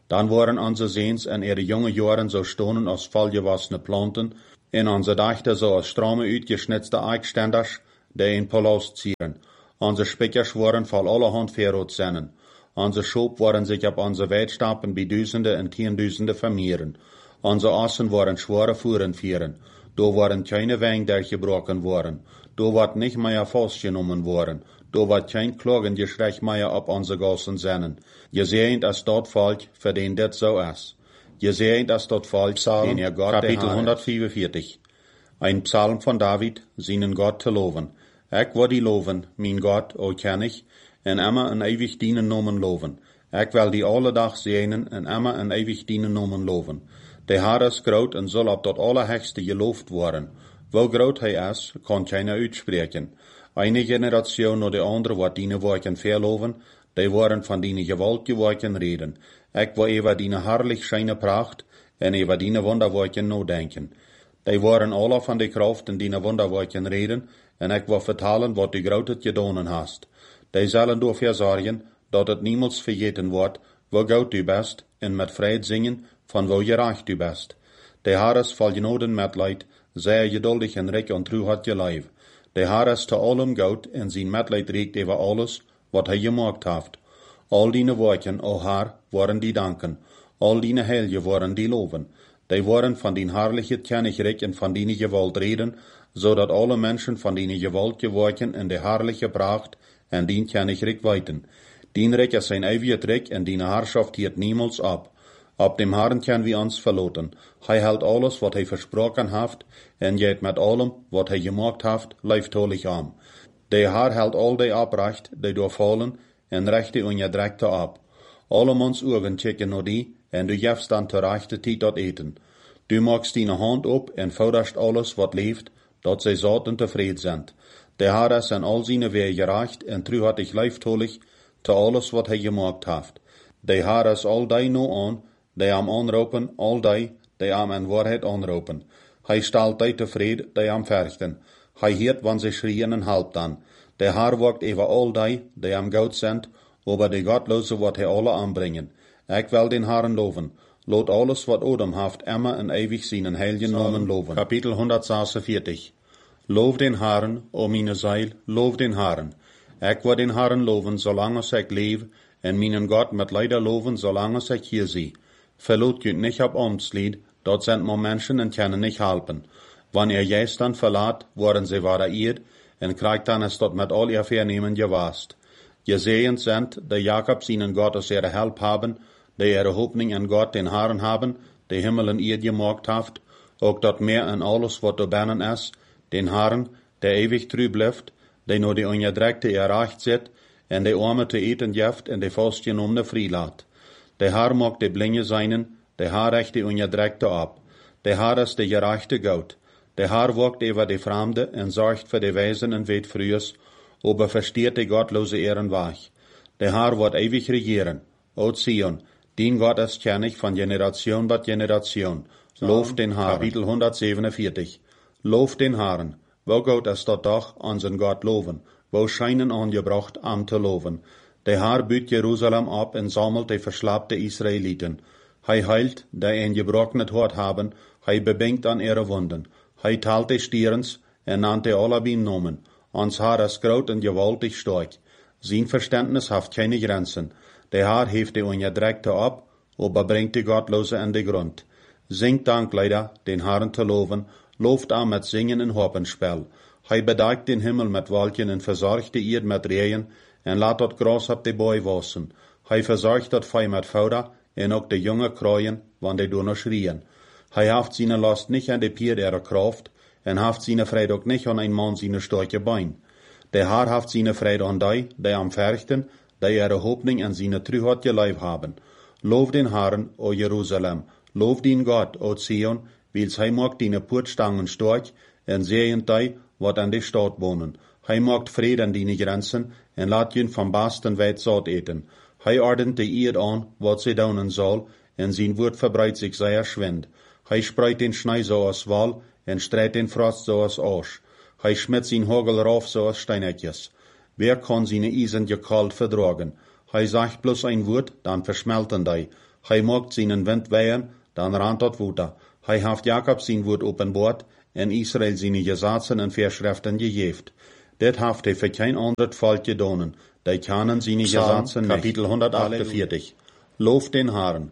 Dan waren onze Seens in ihre junge Jaren zo stonen als volgewassene planten, en onze dachten zo als strome uitgesnitzte eikstenders, die in Palast zieren. Onze spikkers waren vol allerhand verrood zinnen. Onze schoop waren zich op onze weidstappen bij duizenden en tienduizenden vermeeren. Onze assen waren zware voeren vieren. Daar waren keine wegen durchgebroken worden. Daar wat niet meer vastgenomen worden. Daar wat geen klagengeschrei meer op onze gassen zinnen. Je zeent als dat volk, voor den dit zo is. Je zeent als dat volk, den er Gott Kapitel 145. Ein Psalm von David, seinen Gott te loven. Ik wil die loven, mijn God, o ken ik, en immer en ewig dienen nomen loven. Ik wil die alle dag zenen, en immer en ewig dienen nomen loven. De Heer is groot en zal op dat allerhegste geloofd worden. Wo groot hij is, kan keiner uitspreken. Eine generation naar de andere wordt dienen woorden verloven, die worden van die gewalt woorden reden. Ik wil over die herrlich schijne pracht, en over die wonderwoorden nadenken. Die worden alle van de kracht en die wonderwoorden reden, en ik wil vertalen wat du groot het gedaan hast. Die zullen dafür zorgen, dat het niemals vergeten wordt, wo groot du best, en met vrede zingen, van wo gerecht du best. De Heer is vol genoden met leid, zeer geduldig en rijk en trouw had je lijf. De Heer is te allem goed, en zijn medleid reikt over alles, wat hij gemaakt heeft. Al die woorden, o Heer, worden die danken. Al die heilige worden die loven. Die worden van die herrliche kennigrijk en van die gewalt reden, zodat alle mensen van die gewalt geworden en de herrliche pracht en die kennigrijk weten. Die rijk is zijn eeuwige rijk en die herrschaft hield niemals op. Op dem Herrn können wir ons verlaten. Hij houdt alles wat hij versproken heeft, en jeet met allem wat hij gemaakt heeft, lieftallig aan. De Heer houdt al die oprecht, die doorvallen, en rechte onjedrekte op. Alle mans ogen checken naar die, en du jefst dan terechte tijd dat eten. Du maakst die hand op en vorderst alles wat leeft, dat zij zout en tevreden zijn. De Heer is in al zijn weer gerecht en trouw had ik lieftallig te alles wat hij gemaakt heeft. De Heer is al die nu aan, die am aanroepen, al die am in waarheid aanroepen. Hij stelt die tevreden, die am verchten. Hij heert, wanneer ze schreien en helpt dan. De Heer wacht over al die am goed zijn, over de godloze wat hij alle aanbrengen. Ik wil den Herrn loven. Laat alles wat Odem heeft, immer en eeuwig zijn heilige namen loven. Kapitel 146. Loof den Herrn, o meine Zeil, loof den Herrn. Ik wil den Herrn loven, zolang als ik leef, en mijn God met leider loven, zolang als ik hier zie. Verloot je niet op Amtslied, dat zijn maar mensen en kunnen niet helpen. Wanneer jij dan verlaat, worden ze waardeerd, en krijgt dan es dat met al je vernemen gewaast. Gezegend zijn, de Jacob zijn God als ihre help hebben, die ihre hoopning in God den Herrn hebben, de Himmel en eerd gemaakt heeft, ook dat meer in alles wat er binnen is, den Herrn, der ewig true blijft, die nur de onjedrekte erreicht zit, en de arme te eten geeft en de vastgenomen vrijlaat. De Heer maakt de blinde zijnen, de Heer recht de onjedrekte op. De Heer is de gerechte God. De Heer wacht over de vreemde en zorgt voor de wijzen en weet vrees, aber versteert de godloze ihren weg. De Heer wordt ewig regeren. O Zion, dien God is kennig van generation tot generation. Loof den Herrn. Kapitel 147. Loof den Herrn. Wo God is dat dag aan zijn God loven. Wo schijnen aangebracht am te loven. De Heer buurt Jeruzalem op en sammelt de verslapte Israëlieten. Hij heilt, die een gebrokenet hart hebben, hij bebenkt aan ihre wonden. Hij talt de stierens en nannt de alle beim Namen. Ons Heer is groot en gewaltig sterk. Zijn verständnis heeft keine Grenzen. De Heer heeft de onjedrekte op, aber brengt de godloze in de grond. Zingt dank, leider, den Herrn te loven, looft aan met zingen en harpenspel. Hij bedekt den Himmel met wolken en verzorgt de eerd met regen, en laat dat gras op de boy wassen. Hij verzorgt dat vee met fouder, en ook de jonge kraaien, wanneer die door schrien. Hij heeft zijn last niet aan de pier der kracht, en heeft zijn vrede ook niet aan een man zijn sterke bein. De Heer heeft zijn vrede aan die am verchten, die ihre hoopning en zijn truheid gelijf hebben. Loof den Herrn, o Jeruzalem, loof den God, o Zion, wils hij maakt die poortstangen sterk, en zeeend die, wat aan de stad wonen. Hij maakt vrede aan die grenzen, en laat je van basten wijd zout eten. Hij ordent de eerd aan, wat ze doen zal, en zijn woord verbreidt zich zeer schwind. Hij spreidt den Schnee zoals wal, en strijdt den frost zoals asch. Hij schmidt zijn hagel rauf zoals steinetjes. Wer kann seine Eisen je kalt verdragen? Hij zegt bloß ein Wort, dan versmelten die. Hij maakt zijn wind wehen, dan rant dat water. Hij heeft Jacob zijn woord openbaard en Israël zijn gezatzen en verschriften gegeven. Dit heeft hij voor geen ander volk gedaan. Die kennen zijn gezatzen niet. Kapitel 148. Loof den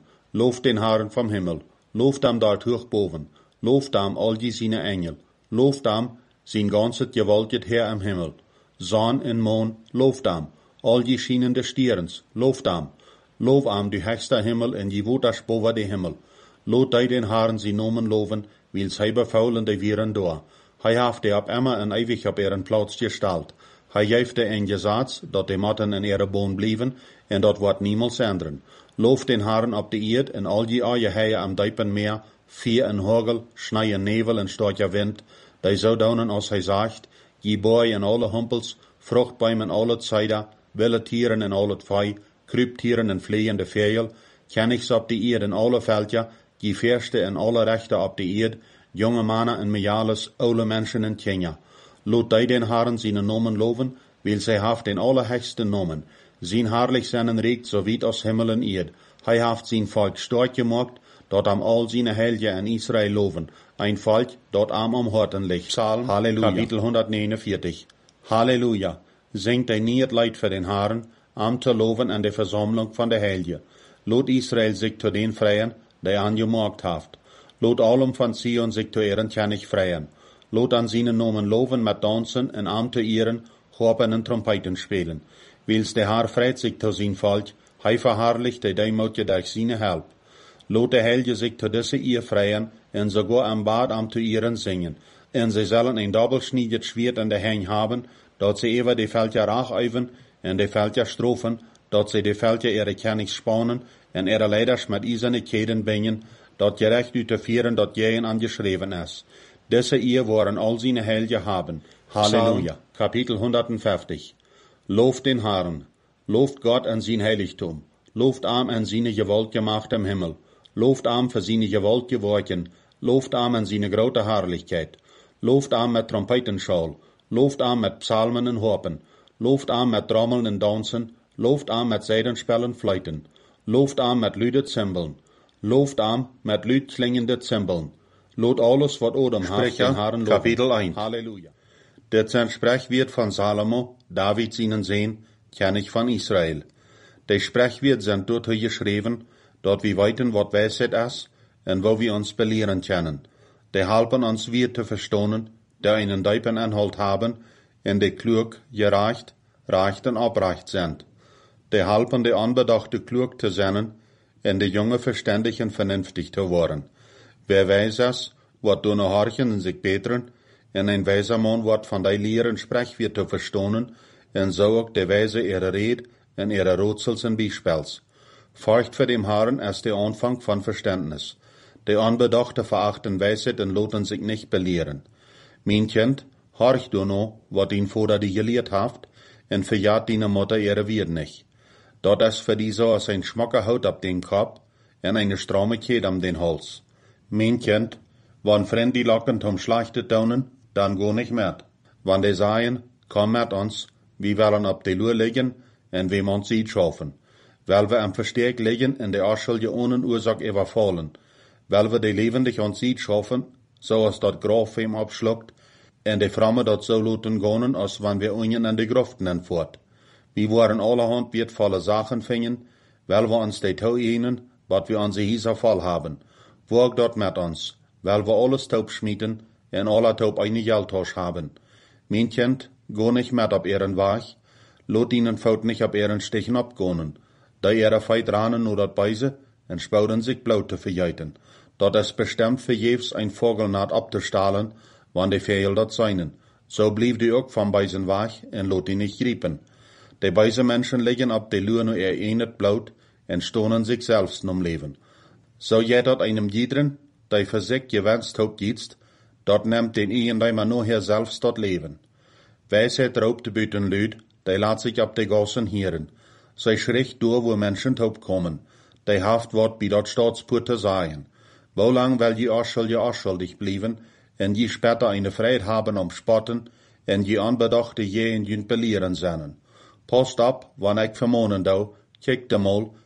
Herren vom Himmel. Loof hem dort hoog boven. Loof hem al die zijn engel. Loof hem zijn ganzet gewaltigt Heer im Himmel. Zon en maan, loof hem. Al die schienende stierens, loof hem. Loof hem die höchste Himmel en die woters boven de Himmel. Laat hij den Herren zijn nomen loven, wils hij bevoulen de wieren door. Hij heeft die op immer en eeuwig op ihren plaats gesteld. Hij geeft de een gezats, dat de matten in ihre boon blijven, en dat wordt niemals ändern. Loof den Herren op de eerd, en al die aie heien am diepen meer, vier en hagel, schnee en nevel en stortje wind, die zo doen als hij zegt, je boy en alle humpels, vruchtbaum en al het zijde, wilde tieren en al het vee, kruiptieren en vliegende vegel, kennigs op de eerd en alle veldje, die verste en alle rechten op de eerd, jonge mannen en mejales, oude mensen en kinderen. Laat die den Herren zijn nomen loven, wil zij heeft den allerhöchste nomen. Zijn herrlich zijn reikt zo weit als Himmel en eerd. Hij heeft zijn volk sterk gemaakt, dat am al zijn helge en Israël loven. Ein volk, dat am am Horten ligt. Psalm, Halleluja. Kapitel 149. Halleluja. Zingt hij niet het leid voor den Herren, am te loven en de versammlung van de helge. Laat Israël zich tot den vrijen, die angemaakt heeft. Laat allem van Sion zich te ehren kennig vrijen. Laat an zijn nomen loven met dansen en am te ehren, hopen en trompeten spelen. Wils de Herr vreit zich tot zijn volk, hij verherrlicht de deimoutje durch zijn help. Laat de helge zich tot deze eer vrijen, en sogar am Bad am te ehren zingen. En zij zullen een dobbelschneidet Schwert in de hand haben, dat ze even de veldje raag uiven, en de veldje strofen, dat ze de veldje ihre kennis spannen, en ihre leiders met eiserne keden bingen, dat gerecht uit te vieren dat jeen angeschreven is. Deze eer worden al zijn helge haben. Halleluja. Kapitel 150. Looft den Herren. Looft Gott en zijn heiligtum. Looft am en zijn gewalt gemacht im Himmel. Looft am für zijn gewalt geworken. Looft am en zijn grote herrlichkeit. Looft am met trompetenschal. Looft am met psalmen en harpen. Looft am met trommeln en dansen. Looft am met zijdenspellen fluiten. Looft am met luide cymbalen. Looft am met luid klingende cymbalen. Laat alles wat Odem heeft den Herren loven. Kapitel 1. Halleluja. Dit zijn Sprechwort van Salomo, David zijn Zoon, König van Israël. Die Sprechwort zijn dort geschreven, dat we weten wat wijsheid is, en wo we ons belehren können. Die helpen ons weer te verstaan, die einen diepen inhalt haben, en die klug, gerecht, recht en oprecht zijn. Die helpen de onbedachte klug te zijn, en de jonge verstandig en vernünftig te worden. Wer wijs is, wordt door een horchen en zich beteren, en een wijzer man wordt van die leren Sprechwort te verstaan, en zo ook de wijze ihre Red en ihre Rätsels en Beispiels. Furcht voor dem Herren ist der Anfang von Verständnis. De onbedachte verachten wijsheid en laten zich nicht belehren. Mijn kind, horch du no, wat din Vater die geleerd heeft, en verjaat dine Mutter ihre Wierd nicht. Dat is für die so als ein schmocker Haut ab den Kopf, en eine stramme Keet am den Hals. Mijn kind, wann vriend die locken tom Schlachte tonen, dan go nicht met. Wann die sagen, komm met ons, wir wollen op de Loer liggen, en we ons iets schaffen. Weil wir am Versteck liggen en de Arschelje ohne Ursache überfallen. Weil wir de levendig ons iets schaffen, so als dat Graf hem abschluckt, en de Framme dat so laten gaan, als wann wir ungen an de Gruften entvoert. Wir waren allerhand wertvolle Sachen finden, weil wir uns de toeënen, wat wir onze Hieser voll haben. Wog dort met ons, weil wir alles taub schmieden, en alle taub eine Geldtasch haben. Mein Kind, go nicht met op ihren Weg, lot ihnen Fout nicht op ihren Stichen abgonen. Da ihre Feit ranen nur dat Beise, en spouden sich bloot te verjuiten. Dat is bestemmt vergeefs ein Vogelnaad op te stalen, wann de Vegel dat seinen. So blieb die ook van Beisen weg, en lot die nicht griepen. De Beise Menschen liggen op de Luur nur enet bloot, en stonen sich selbst nom Leben. So jij dat einem jiedren, die für sich gewenst hoop jiedst, dat neemt den igendeimer nur her selbst dat Leben. Wijsheid raubt buiten Lüd, die laat sich op de Gassen hieren. Zij schricht door wo Menschen taub kommen. Die haft wat bij dat Staatspoort te sagen. Wo lang will je arschuldig blijven, en je später eine Freiheit haben spotten, en je onbedachte je en jünt belehren zijn. Post op, wann ik vermonen dou, kijk de mal,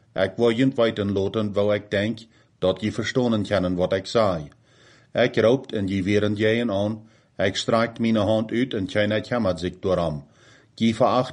Ik wil je weten laten, wo ik denk, dat je verstonen kunnen wat ik zei. Ik roopt en je weren jeën aan, ik streikt mijn hand uit en geen ik hemmert zich doorom. Je veracht